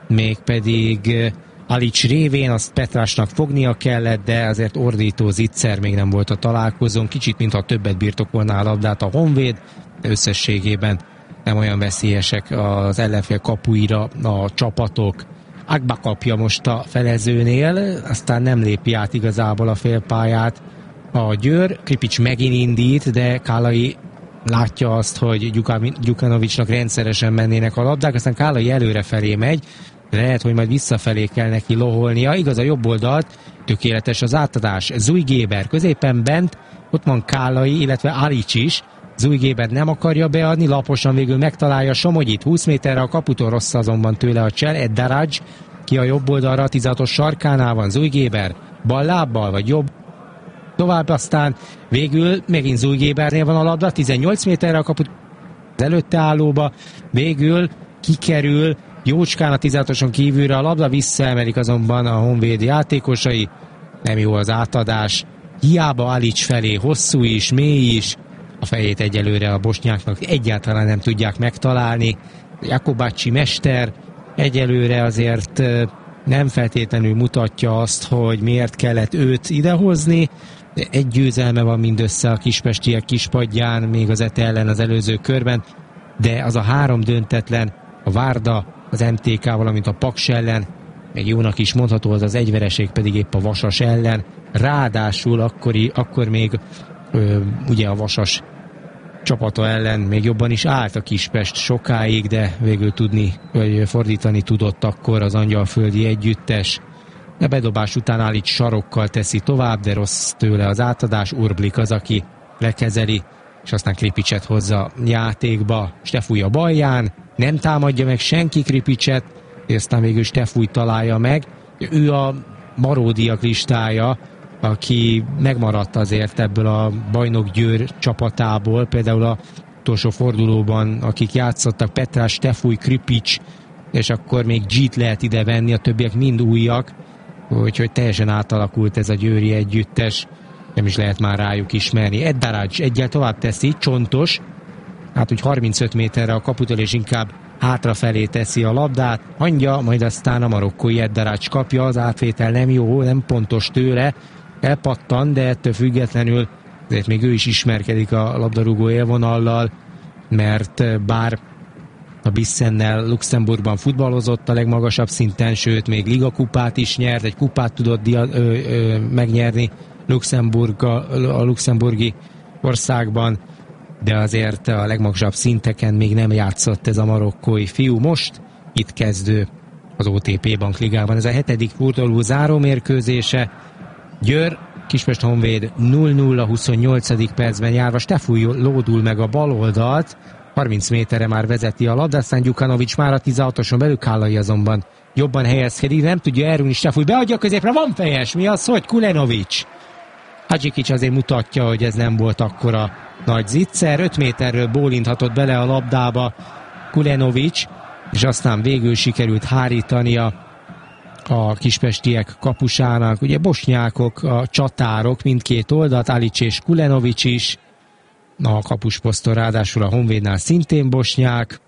mégpedig Alics révén, azt Petrásnak fognia kellett, de azért ordító zicser még nem volt a találkozón, kicsit mintha többet birtokolná a labdát a Honvéd, de összességében nem olyan veszélyesek az ellenfél kapuira a csapatok. Agba kapja most a felezőnél, aztán nem lépi át igazából a félpályát a Győr, Kripics megint indít, de Kálai látja azt, hogy Gyukanovicsnak rendszeresen mennének a labdák, aztán Kálai előrefelé megy, lehet, hogy majd visszafelé kell neki loholnia, igaz a jobb oldalt, tökéletes az átadás, Zujgéber középen bent, ott van Kálai, illetve Alics is, Zujgéber nem akarja beadni, laposan végül megtalálja Somogyit, 20 méterre a kaputól, rossz azonban tőle a csel, Ed Daraj, ki a jobb oldalra, a 16-os sarkánál van, Zujgéber, bal lábbal, vagy jobb, tovább aztán végül megint Zujgébernél van a labda, 18 méterre a kaput az előtte állóba, végül kikerül jócskán a 16-oson kívülre a labda, visszaemelik azonban a Honvéd játékosai, nem jó az átadás, hiába Alics felé hosszú is, mély is, a fejét egyelőre a bosnyáknak egyáltalán nem tudják megtalálni, Jakobácsi mester egyelőre azért nem feltétlenül mutatja azt, hogy miért kellett őt idehozni, egy győzelme van mindössze a kispestiek kispadján, még az ETE ellen az előző körben, de az a 3 döntetlen, a Várda, az MTK, valamint a Paks ellen meg jónak is mondható, az egyvereség pedig épp a Vasas ellen. Ráadásul akkor még ugye a Vasas csapata ellen még jobban is állt a Kispest sokáig, de végül fordítani tudott akkor az angyalföldi együttes. A bedobás után állít sarokkal teszi tovább, de rossz tőle az átadás. Urblik az, aki lekezeli, és aztán Kripicset hozza játékba. Stefúj a balján, nem támadja meg senki Kripicset, és aztán végül Stefúj találja meg. Ő a maródiak listája, aki megmaradt azért ebből a Bajnok Győr csapatából, például a utolsó fordulóban, akik játszottak, Petrás, Stefúj, Kripics, és akkor még G-t lehet ide venni, a többiek mind újak, úgyhogy teljesen átalakult ez a győri együttes, nem is lehet már rájuk ismerni. Ed Darács egyel tovább teszi, Csontos, hát úgy 35 méterre a kaputól, és inkább hátrafelé teszi a labdát, hagyja, majd aztán a marokkói Ed Darács kapja, az átvétel nem jó, nem pontos tőle, elpattan, de ettől függetlenül azért még ő is ismerkedik a labdarúgó élvonallal, mert bár a Bissennel Luxemburgban futballozott a legmagasabb szinten, sőt még ligakupát is nyert, egy kupát tudott megnyerni a luxemburgi országban, de azért a legmagasabb szinteken még nem játszott ez a marokkói fiú. Most itt kezdő az OTP Bankligában. Ez a 7. forduló zárómérkőzése. Győr, Kispest Honvéd 0-0 a 28. percben járva. Stefúj lódul meg a bal oldalt, 30 méterre már vezeti a labdát, aztán Gyukanovics már a 16-oson belül, Kállai azonban jobban helyezkedik, nem tudja elrúgni, Stefúj beadja a középre, van fejes, mi az, hogy Kulenovics? Hadzsikics azért mutatja, hogy ez nem volt akkora nagy zicser, 5 méterről bólinthatott bele a labdába Kulenovics, és aztán végül sikerült hárítania a kispestiek kapusának. Ugye bosnyákok, a csatárok mindkét oldalt, Alics és Kulenovics is, a kapusposzton ráadásul a Honvédnál szintén bosnyák,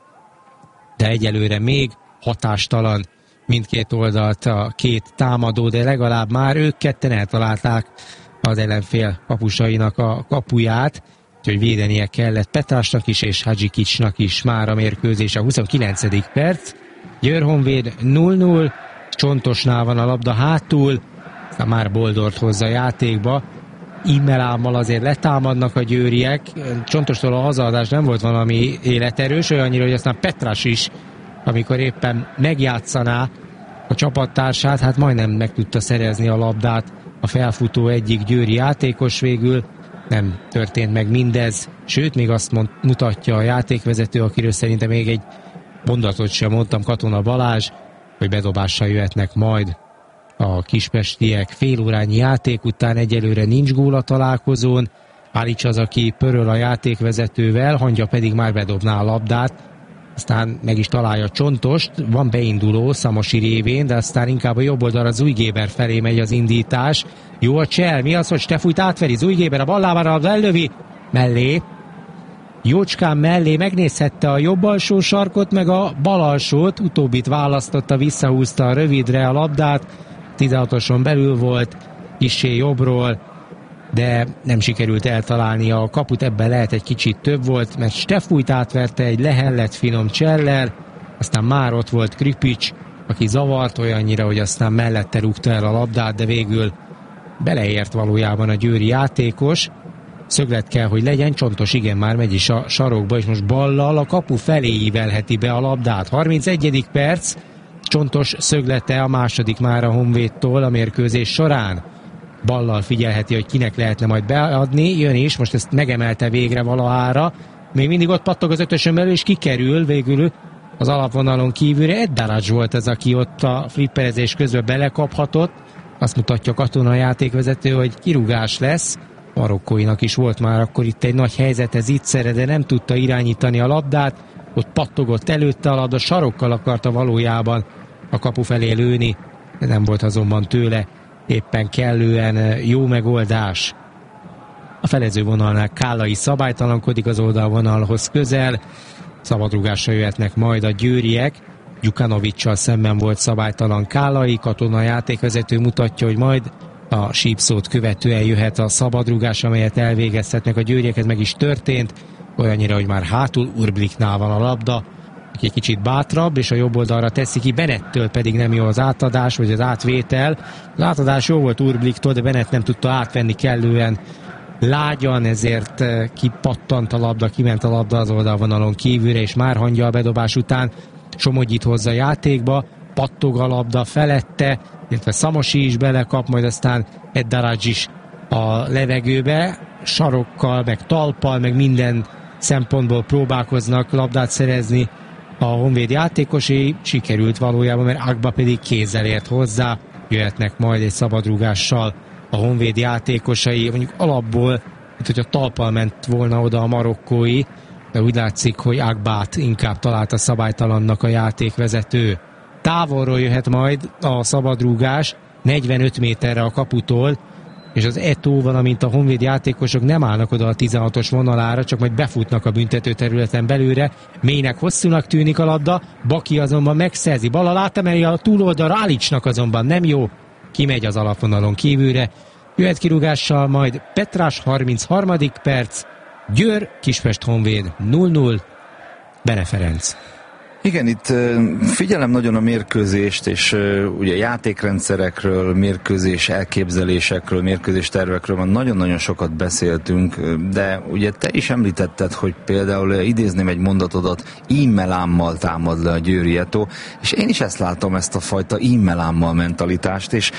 de egyelőre még hatástalan mindkét oldalt a két támadó, de legalább már ők ketten eltalálták az ellenfél kapusainak a kapuját, úgyhogy védenie kellett Petrásnak is és Hadzsikicsnak is már a mérkőzés. A 29. perc, Győr Honvéd 0-0, Csontosnál van a labda hátul, aztán már Boldort hozza a játékba, Immelámmal azért letámadnak a győriek, Csontostól a hazaadás nem volt valami életerős, olyannyira, hogy aztán Petrás is, amikor éppen megjátszaná a csapattársát, hát majdnem meg tudta szerezni a labdát a felfutó egyik győri játékos, végül nem történt meg mindez, sőt, még azt mutatja a játékvezető, akiről szerintem még egy mondatot sem mondtam, Katona Balázs, hogy bedobással jöhetnek majd a kispestiek. Fél órányi játék után egyelőre nincs gól a találkozón, Alics az, aki pöröl a játékvezetővel, Hangya pedig már bedobná a labdát, aztán meg is találja Csontost, van beinduló Szamosi révén, de aztán inkább a jobb oldalra Zújgéber felé megy az indítás. Jó a csel, mi az, hogy Stefújt átveri, Zújgéber a ballával ellövi, mellé, jócskán mellé, megnézhette a jobb alsó sarkot, meg a bal alsót, utóbbit választotta, visszahúzta a rövidre a labdát, 16-oson belül volt, kissé jobbról, de nem sikerült eltalálni a kaput, ebben lehet egy kicsit több volt, mert Stefújt átverte egy lehellett finom csellel, aztán már ott volt Kripics, aki zavart olyannyira, hogy aztán mellette rúgta el a labdát, de végül beleért valójában a győri játékos. Szöglet kell, hogy legyen, Csontos igen, már megy is a sarokba, és most ballal a kapu felé ívelheti be a labdát. 31. perc, Csontos szöglete, a második már a Honvédtól a mérkőzés során. Ballal figyelheti, hogy kinek lehetne majd beadni, jön is, most ezt megemelte végre valahára, még mindig ott pattog az ötösön belül, és kikerül végül az alapvonalon kívülre. Ed Darács volt az, aki ott a flipperezés közben belekaphatott, azt mutatja Katona játékvezető, hogy kirúgás lesz. Marokkóinak is volt már akkor itt egy nagy helyzet, ez ittszere, de nem tudta irányítani a labdát, ott pattogott előtte a labda, sarokkal akarta valójában a kapu felé lőni, de nem volt azonban tőle éppen kellően jó megoldás. A felezővonalnál Kállai szabálytalankodik az oldalvonalhoz közel, szabadrugásra jöhetnek majd a győriek, Gyukanovicssal szemben volt szabálytalan Kállai, Katona játékvezető mutatja, hogy majd a sípszót követően jöhet a szabadrugás, amelyet elvégezhetnek a győriek, ez meg is történt, olyannyira, hogy már hátul Urbliknál van a labda, aki egy kicsit bátrabb, és a jobb oldalra teszi ki, Bennettől pedig nem jó az átadás, vagy az átvétel. Az átadás jó volt Urbliktól, de Bennett nem tudta átvenni kellően lágyan, ezért kipattant a labda, kiment a labda az oldalvonalon kívülre, és Márhangya a bedobás után Somogyit hozza játékba, pattog a labda felette, illetve Szamosi is belekap, majd aztán Eddaradzs is a levegőbe, sarokkal, meg talppal, meg minden szempontból próbálkoznak labdát szerezni a Honvéd játékosai, sikerült valójában, mert Agba pedig kézzel ért hozzá, jöhetnek majd egy szabadrúgással a Honvéd játékosai, mondjuk alapból, mint hogy a talppal ment volna oda a marokkói, de úgy látszik, hogy Agbát inkább találta szabálytalannak a játékvezető. Távolról jöhet majd a szabadrúgás, 45 méterre a kaputól, és az Eto'o, valamint a Honvéd játékosok nem állnak oda a 16-os vonalára, csak majd befutnak a büntető területen belőle. Mélynek hosszúnak tűnik a labda, Baki azonban megszerzi, bal alá emeli a túloldalra, Alicsnak azonban nem jó, kimegy az alapvonalon kívülre. Jöhet kirúgással majd Petrás, 33. perc, Győr, Kispest Honvéd 0-0, Bene Ferenc. Igen, itt figyelem nagyon a mérkőzést, és ugye játékrendszerekről, mérkőzés elképzelésekről, mérkőzés tervekről már nagyon-nagyon sokat beszéltünk, de ugye te is említetted, hogy például idézném egy mondatodat, ímmelámmal támad le a győri Eto'o, és én is ezt látom, ezt a fajta ímmelámmal mentalitást, és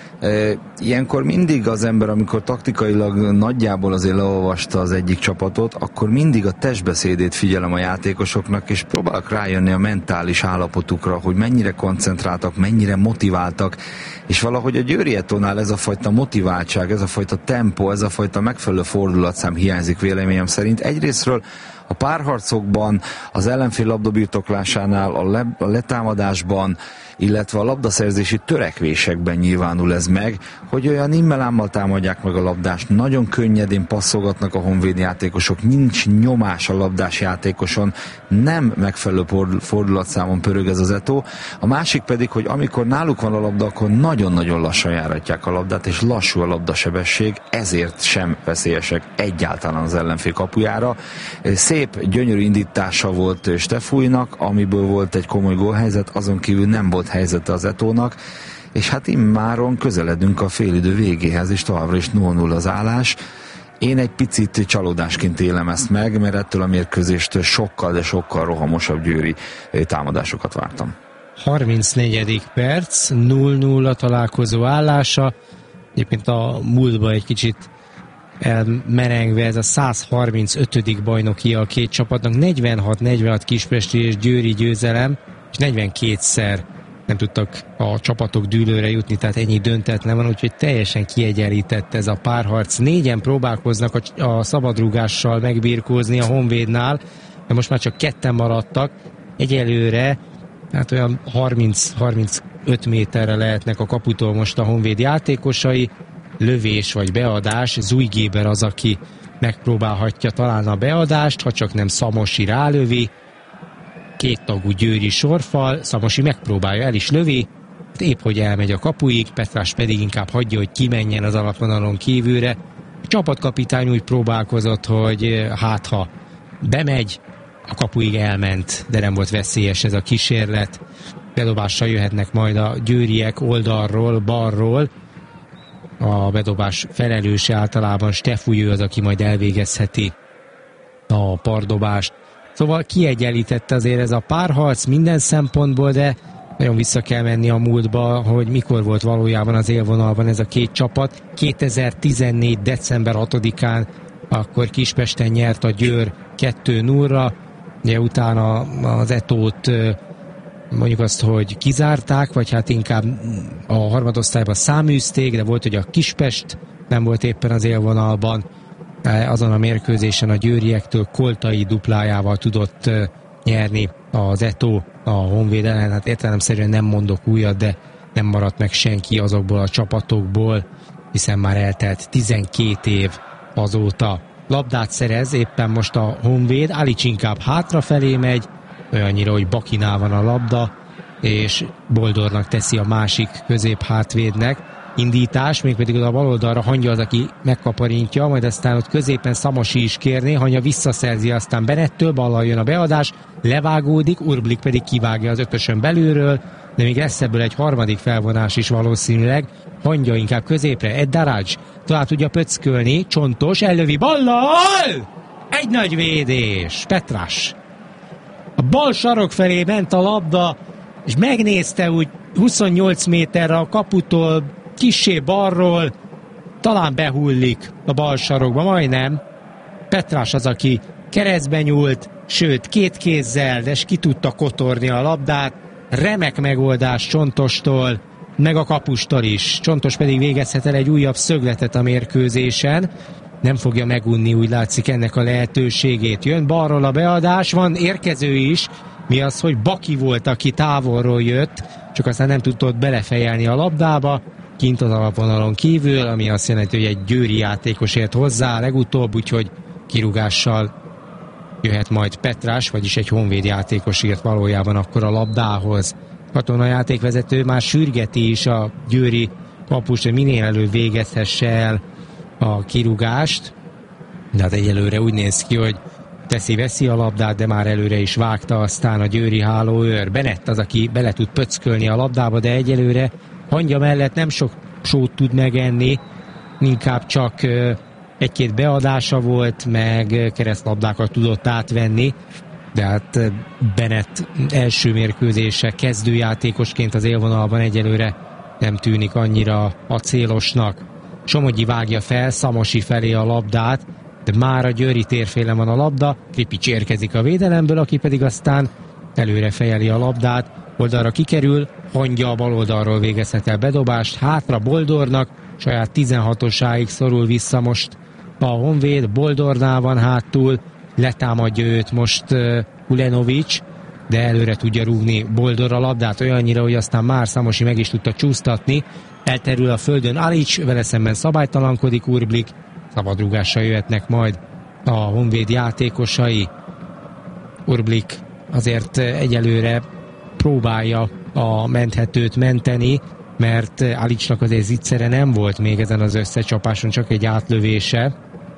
ilyenkor mindig az ember, amikor taktikailag nagyjából azért leolvasta az egyik csapatot, akkor mindig a testbeszédét figyelem a játékosoknak, és próbálok rájönni a mentális állapotukra, hogy mennyire koncentráltak, mennyire motiváltak, és valahogy a Győri Eto'nál ez a fajta motiváltság, ez a fajta tempó, ez a fajta megfelelő fordulatszám hiányzik véleményem szerint. Egyrésztről a párharcokban, az ellenfél labdabirtoklásánál, a letámadásban, illetve a labdaszerzési törekvésekben nyilvánul ez meg, hogy olyan immelámmal támadják meg a labdást, nagyon könnyedén passzolgatnak a honvéd játékosok, nincs nyomás a labdás játékoson, nem megfelelő fordulatszámon pörög ez az Eto'o. A másik pedig, hogy amikor náluk van a labda, akkor nagyon-nagyon lassan járatják a labdát, és lassú a labdasebesség, ezért sem veszélyesek egyáltalán az ellenfél kapujára. Szép, gyönyörű indítása volt Stefújnak, amiből volt egy komoly gólhelyzet, azon kívül nem volt helyzete az Eto'nak, és hát immáron közeledünk a félidő végéhez, és továbbra is 0-0 az állás. Én egy picit csalódásként élem ezt meg, mert ettől a mérkőzéstől sokkal, de sokkal rohamosabb győri támadásokat vártam. 34. perc, 0-0 a találkozó állása. Egyébként a múltban egy kicsit elmerengve ez a 135. bajnoki a két csapatnak, 46-46 kispesti és győri győzelem, és 42-szer nem tudtak a csapatok dűlőre jutni, tehát ennyi döntetlen van, úgyhogy teljesen kiegyenlített ez a párharc. 4-en próbálkoznak a szabadrúgással megbirkózni a Honvédnál, de most már csak 2-en maradtak. Egyelőre, hát olyan 30-35 méterre lehetnek a kaputól most a Honvéd játékosai. Lövés vagy beadás, Zújgéber az, aki megpróbálhatja talán a beadást, ha csak nem Szamosi rálövi. Kéttagú győri sorfal, Szamosi megpróbálja, el is lövi, épp hogy elmegy a kapuig, Petrás pedig inkább hagyja, hogy kimenjen az alapvonalon kívülre. A csapatkapitány úgy próbálkozott, hogy hát ha bemegy, a kapuig elment, de nem volt veszélyes ez a kísérlet. Bedobással jöhetnek majd a győriek oldalról, balról. A bedobás felelőse általában Stefúj, az, aki majd elvégezheti a pardobást. Szóval kiegyenlítette azért ez a párharc minden szempontból, de nagyon vissza kell menni a múltba, hogy mikor volt valójában az élvonalban ez a két csapat. 2014. december 6-án akkor Kispesten nyert a Győr 2-0-ra, ugye utána az Eto'ot mondjuk azt, hogy kizárták, vagy hát inkább a harmadosztályban száműzték, de volt, hogy a Kispest nem volt éppen az élvonalban. Azon a mérkőzésen a győriektől Koltai duplájával tudott nyerni az Eto'o a Honvéd ellen. Hát értelemszerűen nem mondok újat, de nem maradt meg senki azokból a csapatokból, hiszen már eltelt 12 év azóta. Labdát szerez éppen most a Honvéd, Alics inkább hátrafelé megy, olyannyira, hogy Bakinál van a labda, és Boldornak teszi a másik középhátvédnek. indítás, mégpedig oda a bal oldalra Hangya az, aki megkaparintja, majd aztán ott középen Szamosi is kérné, Hangya visszaszerzi, aztán Benettől, ballal jön a beadás, levágódik, Urblik pedig kivágja az ötösön belülről, de még lesz ebből egy harmadik felvonás is valószínűleg. Hangya inkább középre, Ed Daraj tovább tudja pöckölni, Csontos, ellövi ballal! Egy nagy védés, Petrás. A bal sarok felé ment a labda, és megnézte úgy 28 méterre a kaputól, kissé balról, talán behullik a bal sarokba, majdnem. Petrás az, aki keresztbe nyúlt, sőt két kézzel, de ki tudta kotorni a labdát. Remek megoldás Csontostól, meg a kapustól is. Csontos pedig végezhet el egy újabb szögletet a mérkőzésen. Nem fogja megunni, úgy látszik, ennek a lehetőségét. Jön balról a beadás, van érkező is. Mi az, hogy Baki volt, aki távolról jött, csak aztán nem tudott belefejelni a labdába. Kint az alapvonalon kívül, ami azt jelenti, hogy egy győri játékos ért hozzá legutóbb, úgyhogy kirúgással jöhet majd Petrás, vagyis egy honvéd játékos írt valójában akkor a labdához. Katona játékvezető már sürgeti is a győri kapust, hogy minél előbb végezhesse el a kirúgást, de hát egyelőre úgy néz ki, hogy teszi-veszi a labdát, de már előre is vágta aztán a győri hálóőr. Benett az, aki bele tud pöckölni a labdába, de egyelőre Hangya mellett nem sok sót tud megenni, inkább csak egy-két beadása volt, meg keresztlabdákat tudott átvenni, de hát Benett első mérkőzése kezdőjátékosként az élvonalban egyelőre nem tűnik annyira acélosnak. Somogyi vágja fel Szamosi felé a labdát, de már a győri térfélen van a labda, Kripics érkezik a védelemből, aki pedig aztán előre fejeli a labdát, oldalra kikerül, Hangya a bal oldalról végezhet el bedobást, hátra Boldornak, saját 16-osáig szorul vissza most a Honvéd, Boldornál van hátul, letámadja őt most Ulenovics, de előre tudja rúgni Boldor a labdát olyannyira, hogy aztán már Szamosi meg is tudta csúsztatni, elterül a földön Alics, vele szemben szabálytalankodik Urblik, szabadrúgással jöhetnek majd a Honvéd játékosai. Urblik azért egyelőre próbálja a menthetőt menteni, mert Alicsnak azért zicsere nem volt még ezen az összecsapáson, csak egy átlövése,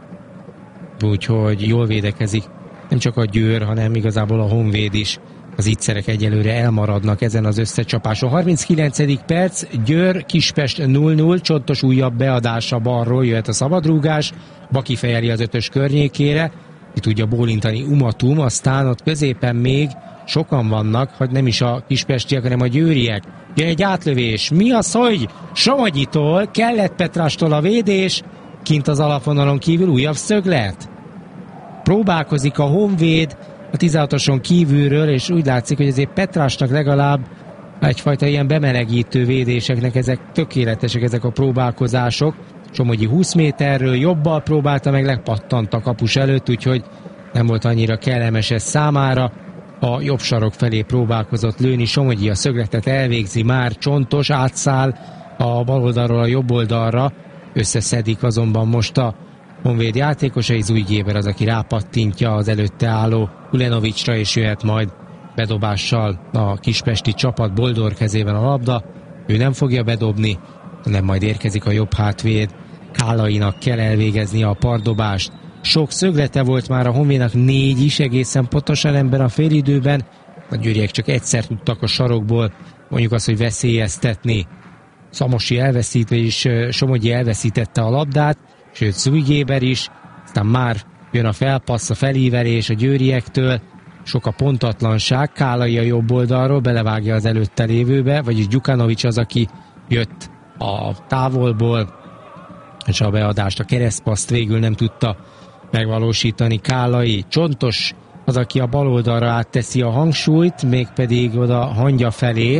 úgyhogy jól védekezik nem csak a Győr, hanem igazából a Honvéd is. Az ittszerek egyelőre elmaradnak ezen az összecsapáson. 39. perc, Győr, Kispest 0-0, Csontos újabb beadása balról, jöhet a szabadrúgás, Baki fejeli az ötös környékére, ki tudja bólintani Umatum, aztán ott középen még sokan vannak, hogy nem is a kispestiek, hanem a győriek. Jön egy átlövés, mi az, hogy Somogyitól, kellett Petrástól a védés, kint az alapvonalon kívül újabb szöglet. Próbálkozik a Honvéd a 16-oson kívülről, és úgy látszik, hogy azért Petrásnak legalább egyfajta ilyen bemelegítő védéseknek ezek tökéletesek, ezek a próbálkozások. Somogyi 20 méterről jobbal próbálta, meg lepattant a kapus előtt, úgyhogy nem volt annyira kellemes ez számára. A jobb sarok felé próbálkozott lőni, Somogyi a szögletet elvégzi, már Csontos átszáll a bal oldalról a jobb oldalra, összeszedik azonban most a Honvéd játékosai, Zújgéber az, aki rápattintja az előtte álló Ulenovicsra, és jöhet majd bedobással a kispesti csapat. Boldor kezében a labda, ő nem fogja bedobni, hanem majd érkezik a jobb hátvéd, Kálainak kell elvégezni a pardobást. Sok szöglete volt már a Honvédnak, 4 is egészen pontosan ebben a félidőben, a győriek csak egyszer tudtak a sarokból mondjuk azt, hogy veszélyeztetni. Szamosi elveszítve is, Somogyi elveszítette a labdát, sőt Zújgéber is, aztán már jön a felpassz, a felívelés a győriektől, sok a pontatlanság, Kálai a jobb oldalról belevágja az előtte lévőbe, vagyis Gyukanovics az, aki jött a távolból, és a beadást, a keresztpaszt végül nem tudta megvalósítani Kálai. Csontos az, aki a bal oldalra átteszi a hangsúlyt, mégpedig oda Hangya felé.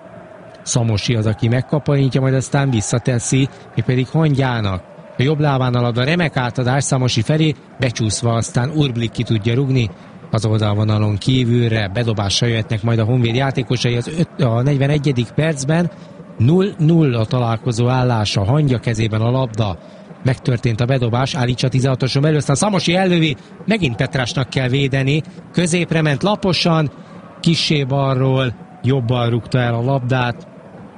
Szamosi az, aki megkaparintja, majd aztán visszateszi, mégpedig Hangyának. A jobb lábán a labda, remek átadás Szamosi felé, becsúszva aztán Urblik ki tudja rugni az oldalvonalon kívülre, bedobással jöhetnek majd a Honvéd játékosai a 41. percben. 0-0 a találkozó állása, Hangya kezében a labda, megtörtént a bedobás, Alics a 16-oson belül, aztán Szamosi ellövi, megint Petrásnak kell védeni, középre ment laposan, kissé balról, jobban rúgta el a labdát,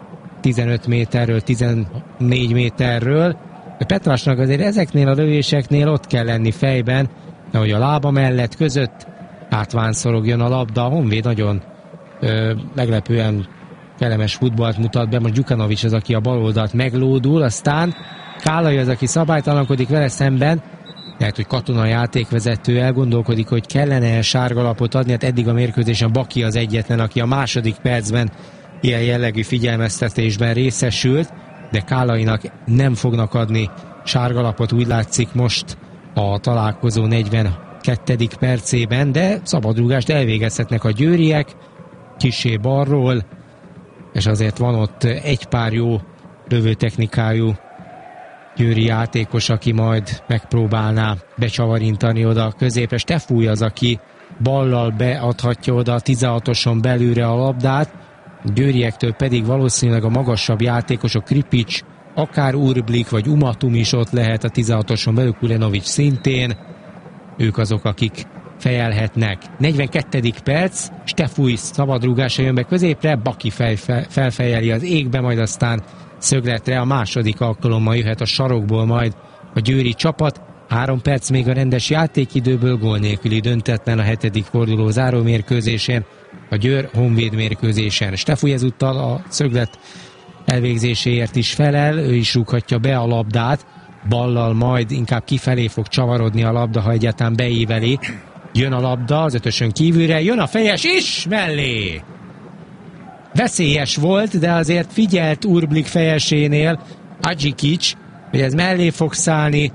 15 méterről, 14 méterről. A Petrasnak azért ezeknél a lövéseknél ott kell lenni fejben, ahogy a lába mellett között átvánszorogjon a labda. A Honvéd nagyon meglepően kellemes futballt mutat be. Most Gyukanovics az, aki a bal oldalt meglódul, aztán Kálai az, aki szabálytalankodik vele szemben. Lehet, hogy Katona játékvezető elgondolkodik, hogy kellene sárgalapot adni, hát eddig a mérkőzésen Baki az egyetlen, aki a második percben ilyen jellegű figyelmeztetésben részesült, de Kálainak nem fognak adni sárgalapot, úgy látszik most a találkozó 42. percében, de szabadrúgást elvégezhetnek a győriek, kissé balról, és azért van ott egy pár jó lövőtechnikájú győri játékos, aki majd megpróbálná becsavarintani oda a középre. Stefúj az, aki ballal beadhatja oda a 16-oson belülre a labdát, győriektől pedig valószínűleg a magasabb játékosok, Kripics, akár Urblik vagy Umatum is ott lehet a 16-oson belül, Kulenovics szintén. Ők azok, akik fejelhetnek. 42. perc, Stefúj szabadrúgása jön be középre, Baki felfejeli az égbe, majd aztán szögletre. A második alkalommal jöhet a sarokból majd a győri csapat. 3 perc még a rendes játékidőből, gól nélküli döntetlen a 7. forduló zárómérkőzésén, a Győr-Honvéd mérkőzésen. Stefúj ezúttal a szöglet elvégzéséért is felel, ő is rúghatja be a labdát, ballal majd inkább kifelé fog csavarodni a labda, ha egyáltalán beíveli. Jön a labda az ötösön kívülre, jön a fejes is mellé! Veszélyes volt, de azért figyelt Urblik fejesénél Adzsikics, hogy ez mellé fog szállni.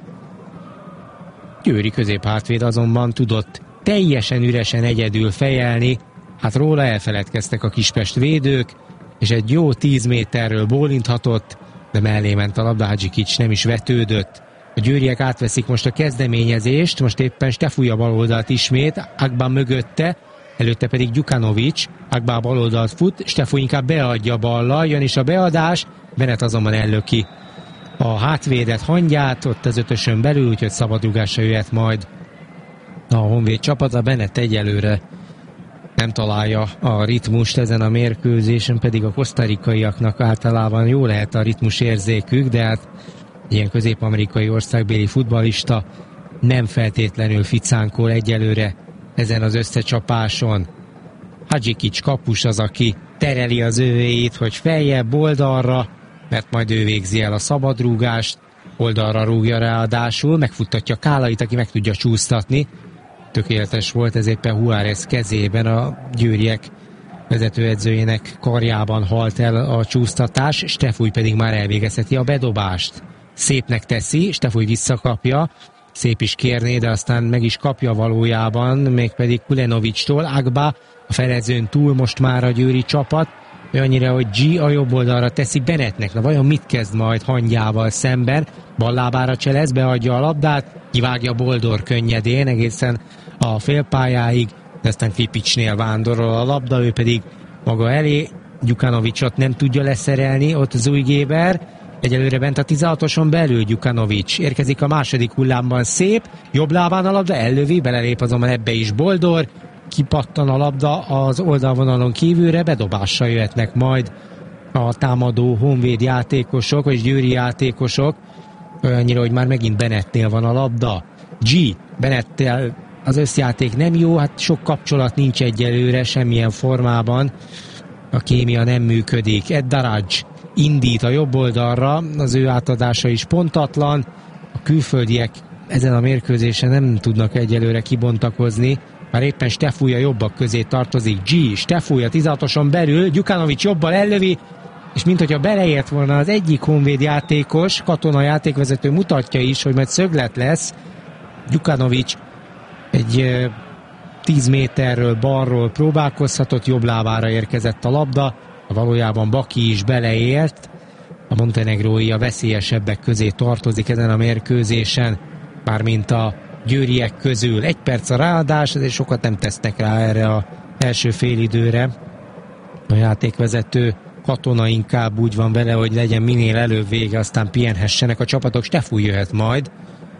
Győri középhátvéd azonban tudott teljesen üresen egyedül fejelni, hát róla elfeledkeztek a Kispest védők, és egy jó 10 méterről bólinthatott, de mellé ment a labda, Adzsikics nem is vetődött. A győriek átveszik most a kezdeményezést, most éppen Stefúj a baloldalt ismét, Agba mögötte, előtte pedig Gyukanovics, Agba baloldalt fut, Stefúj inkább beadja ballal, jön is a beadás, Bennett azonban ellöki a hátvédet hangyát, ott az ötösön belül, úgyhogy szabadrugásra jöhet majd a Honvéd csapata. Bennett egyelőre nem találja a ritmust ezen a mérkőzésen, pedig a kosztarikaiaknak általában jó lehet a ritmus érzékük, de hát ilyen közép-amerikai országbéli futballista nem feltétlenül ficánkol egyelőre ezen az összecsapáson. Adzsikics kapus az, aki tereli az övéit, hogy feljebb oldalra, mert majd ő végzi el a szabadrúgást, oldalra rúgja ráadásul, megfuttatja Kálait, aki meg tudja csúsztatni. Tökéletes volt, ez éppen Juárez kezében, a győriek vezetőedzőjének karjában halt el a csúsztatás, Stefúj pedig már elvégezheti a bedobást. Szépnek teszi, Stefúj visszakapja, szép is kérné, de aztán meg is kapja valójában, mégpedig Kulenovicstól. Agba a felezőn túl most már a győri csapat, olyannyira, hogy G a jobb oldalra teszi Bennettnek. Na vajon mit kezd majd hangyával szemben? Ballábára cselez, beadja a labdát, kivágja Boldor könnyedén egészen a félpályáig, de aztán Kripicsnél vándorol a labda, ő pedig maga elé. Gyukanovicsot nem tudja leszerelni, ott Zujgéber, egyelőre bent a 16-oson belül Gyukanovics. Érkezik a második hullámban, szép, jobb lábán a labda, ellövi, belelép azonban ebbe is Boldor, kipattan a labda az oldalvonalon kívülre, bedobással jöhetnek majd a támadó Honvéd játékosok, vagy győri játékosok, olyannyira, hogy már megint Bennettnél van a labda. G, Bennettel az összjáték nem jó, hát sok kapcsolat nincs egyelőre, semmilyen formában, a kémia nem működik. Ed Daraj indít a jobb oldalra, az ő átadása is pontatlan, a külföldiek ezen a mérkőzésen nem tudnak egyelőre kibontakozni, már éppen Stefúj a jobbak közé tartozik. G, Stefúj a 16-oson belül, Gyukanovics jobbal ellövi, és minthogyha beleért volna az egyik Honvéd játékos, Katona játékvezető mutatja is, hogy majd szöglet lesz. Gyukanovics egy 10 méterről balról próbálkozhatott, jobb lábára érkezett a labda, valójában Baki is beleért, a montenegrói a veszélyesebbek közé tartozik ezen a mérkőzésen, mármint a győriek közül. 1 perc a ráadás, ezért sokat nem tesznek rá erre az első félidőre. A játékvezető Katona inkább úgy van vele, hogy legyen minél előbb vége, aztán pihenhessenek a csapatok. Stefúj jöhet majd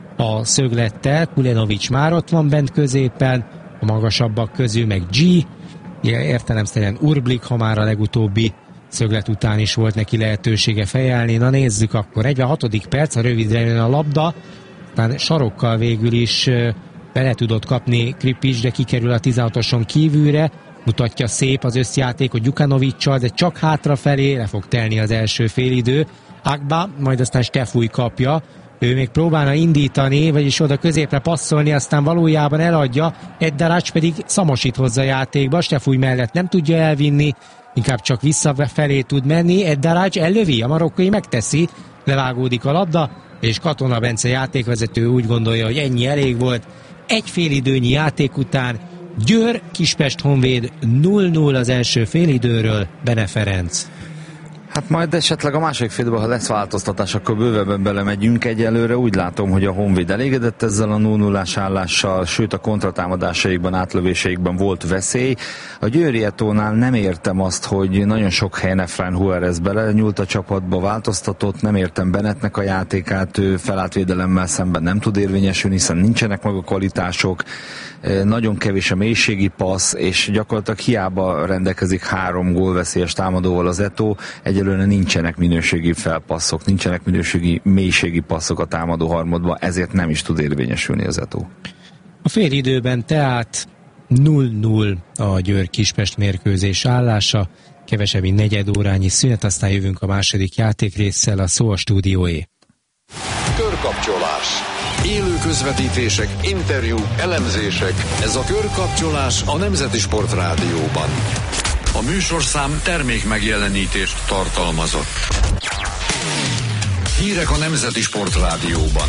a szöglettel, Kulenovics már ott van bent középen, a magasabbak közül meg G, értelemszerűen Urblik, ha már a legutóbbi szöglet után is volt neki lehetősége fejelni. Na nézzük akkor, 46. perc, a rövidre jön a labda, aztán sarokkal végül is bele tudott kapni Kripics, de kikerül a 16-oson kívülre, mutatja szép az összjátékot Gyukanovics-sal, de csak hátrafelé, le fog telni az első félidő. Agba, majd aztán Stefúj kapja, ő még próbálna indítani, vagyis oda középre passzolni, aztán valójában eladja, Eddarács pedig szamosít hozzá a játékba, Stefúj mellett nem tudja elvinni, inkább csak visszafelé tud menni, Eddarács ellövi, a marokkói megteszi, levágódik a labda, és Katona Bence játékvezető úgy gondolja, hogy ennyi elég volt. Egy félidőnyi játék után Győr, Kispest Honvéd 0-0 az első félidőről, Bene Ferenc. Hát majd esetleg a második félidőben, ha lesz változtatás, akkor bővebben belemegyünk. Egyelőre. Úgy látom, hogy a Honvéd elégedett ezzel a 0-0-ás állással, sőt a kontratámadásaikban, átlövéseikben volt veszély. A Győri Etónál nem értem azt, hogy nagyon sok helyen Efrain Juárez belenyúlt a csapatba, változtatott, nem értem Bennettnek a játékát, ő felálltvédelemmel szemben nem tud érvényesülni, hiszen nincsenek meg a kvalitások, nagyon kevés a mélységi passz, és gyakorlatilag hiába rendelkezik 3 gólveszélyes támadóval az Etó, egyelőre nincsenek minőségi felpasszok, nincsenek minőségi mélységi passzok a támadó harmadban, ezért nem is tud érvényesülni az Etó. A félidőben tehát 0-0 a Győr-Kispest mérkőzés állása, kevesebb mint negyed órányi szünet, aztán jövünk a második játékrésszel, a szó a stúdióé. Körkapcsolás. Élő közvetítések, interjúk, elemzések. Ez a Körkapcsolás a Nemzeti Sport Rádióban. A műsorszám termék megjelenítést tartalmazott. Hírek a Nemzeti Sport Rádióban.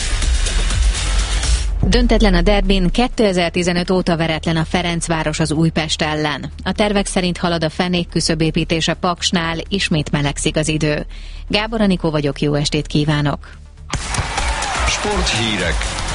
Döntetlen a derbin, 2015 óta veretlen a Ferencváros az Újpest ellen. A tervek szerint halad a fenék küszöbépítése Paksnál, ismét melegszik az idő. Gábor Anikó vagyok, jó estét kívánok! Sporthírek.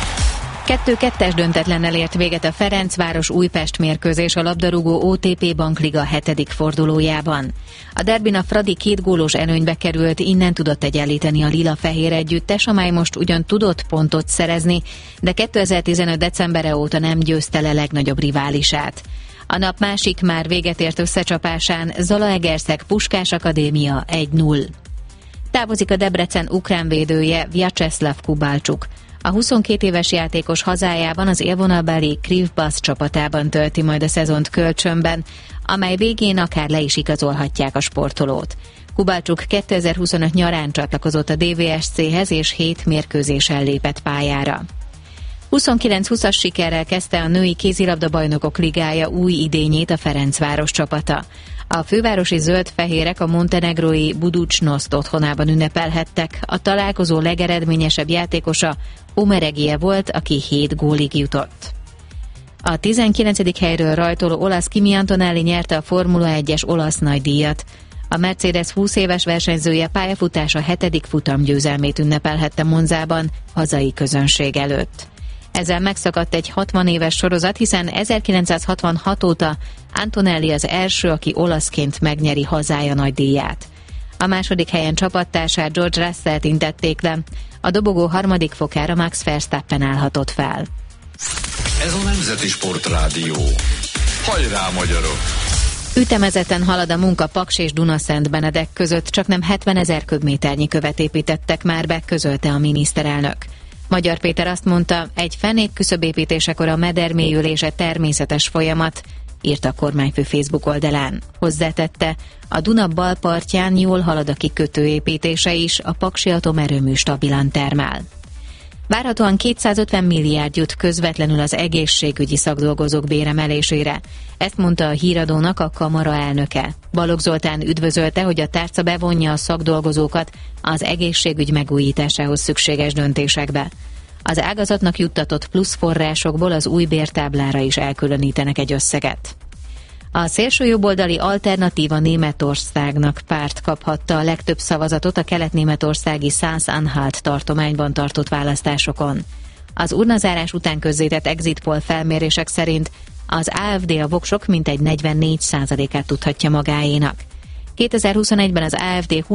2-2-es döntetlennel ért véget a Ferencváros Újpest mérkőzés a labdarúgó OTP Bankliga 7. fordulójában. A derbin a Fradi 2 gólos előnybe került, innen tudott egyenlíteni a lila-fehér együttes, amely most ugyan tudott pontot szerezni, de 2015. decembere óta nem győzte le legnagyobb riválisát. A nap másik már véget ért összecsapásán Zalaegerszeg Puskás Akadémia 1-0. Távozik a Debrecen ukrán védője Vyacheslav Kubalcsuk. A 22 éves játékos hazájában az élvonalbeli Krivbasz csapatában tölti majd a szezont kölcsönben, amely végén akár le is igazolhatják a sportolót. Kubalcsuk 2025 nyarán csatlakozott a DVSC-hez és 7 mérkőzésen lépett pályára. 29-20-as sikerrel kezdte a női kézilabda-bajnokok ligája új idényét a Ferencváros csapata. A fővárosi zöld-fehérek a montenegrói Budućnost otthonában ünnepelhettek. A találkozó legeredményesebb játékosa Omeregie volt, aki 7 gólig jutott. A 19. helyről rajtoló olasz Kimi Antonelli nyerte a Formula 1-es olasz nagydíjat. A Mercedes 20 éves versenyzője pályafutása 7. futamgyőzelmét ünnepelhette Monzában hazai közönség előtt. Ezzel megszakadt egy 60 éves sorozat, hiszen 1966 óta Antonelli az első, aki olaszként megnyeri hazája nagydíját. A második helyen csapattársát George Russellt intették le, a dobogó harmadik fokára Max Verstappen állhatott fel. Ez a Nemzeti Sport Rádió. Hajrá, magyarok! Ütemezeten halad a munka Paks és Dunaszent-Benedek között, csaknem 70 000 köbméternyi követ építettek már be, közölte a miniszterelnök. Magyar Péter azt mondta, egy fenék küszöbépítésekor a meder mélyülése természetes folyamat, írta a kormányfő Facebook oldalán. Hozzátette, a Duna bal partján jól halad a kikötő építése is, a paksi atomerőmű stabilan termel. Várhatóan 250 milliárd jut közvetlenül az egészségügyi szakdolgozók béremelésére. Ezt mondta a Híradónak a kamara elnöke. Balogh Zoltán üdvözölte, hogy a tárca bevonja a szakdolgozókat az egészségügy megújításához szükséges döntésekbe. Az ágazatnak juttatott plusz forrásokból az új bértáblára is elkülönítenek egy összeget. A szélsőjobboldali Alternatíva Németországnak párt kaphatta a legtöbb szavazatot a kelet-németországi Sachsen-Anhalt tartományban tartott választásokon. Az urnazárás után közzétett exit poll felmérések szerint az AfD a voksok mintegy 44%-át tudhatja magáénak. 2021-ben az AfD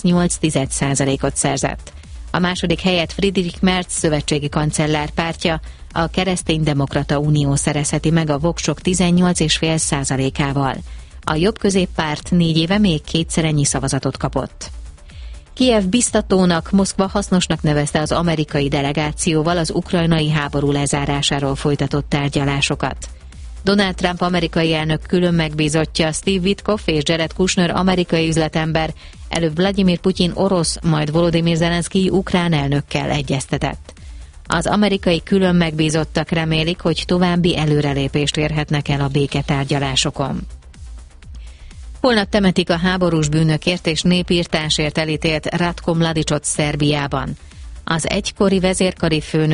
20,8%-ot szerzett. A második helyet Friedrich Merz szövetségi kancellár pártja, a Kereszténydemokrata Unió szerezheti meg a voksok 18,5%-ával. A jobb középpárt 4 éve még 2-szer ennyi szavazatot kapott. Kijev biztatónak, Moszkva hasznosnak nevezte az amerikai delegációval az ukrajnai háború lezárásáról folytatott tárgyalásokat. Donald Trump amerikai elnök külön megbízottja, Steve Witkoff és Jared Kushner amerikai üzletember előbb Vladimir Putyin orosz, majd Volodymyr Zelenszkij ukrán elnökkel egyeztetett. Az amerikai külön megbízottak remélik, hogy további előrelépést érhetnek el a béketárgyalásokon. Holnap temetik a háborús bűnökért és népírtásért elítélt Ratko Mladicot Szerbiában. Az egykori vezérkari főnök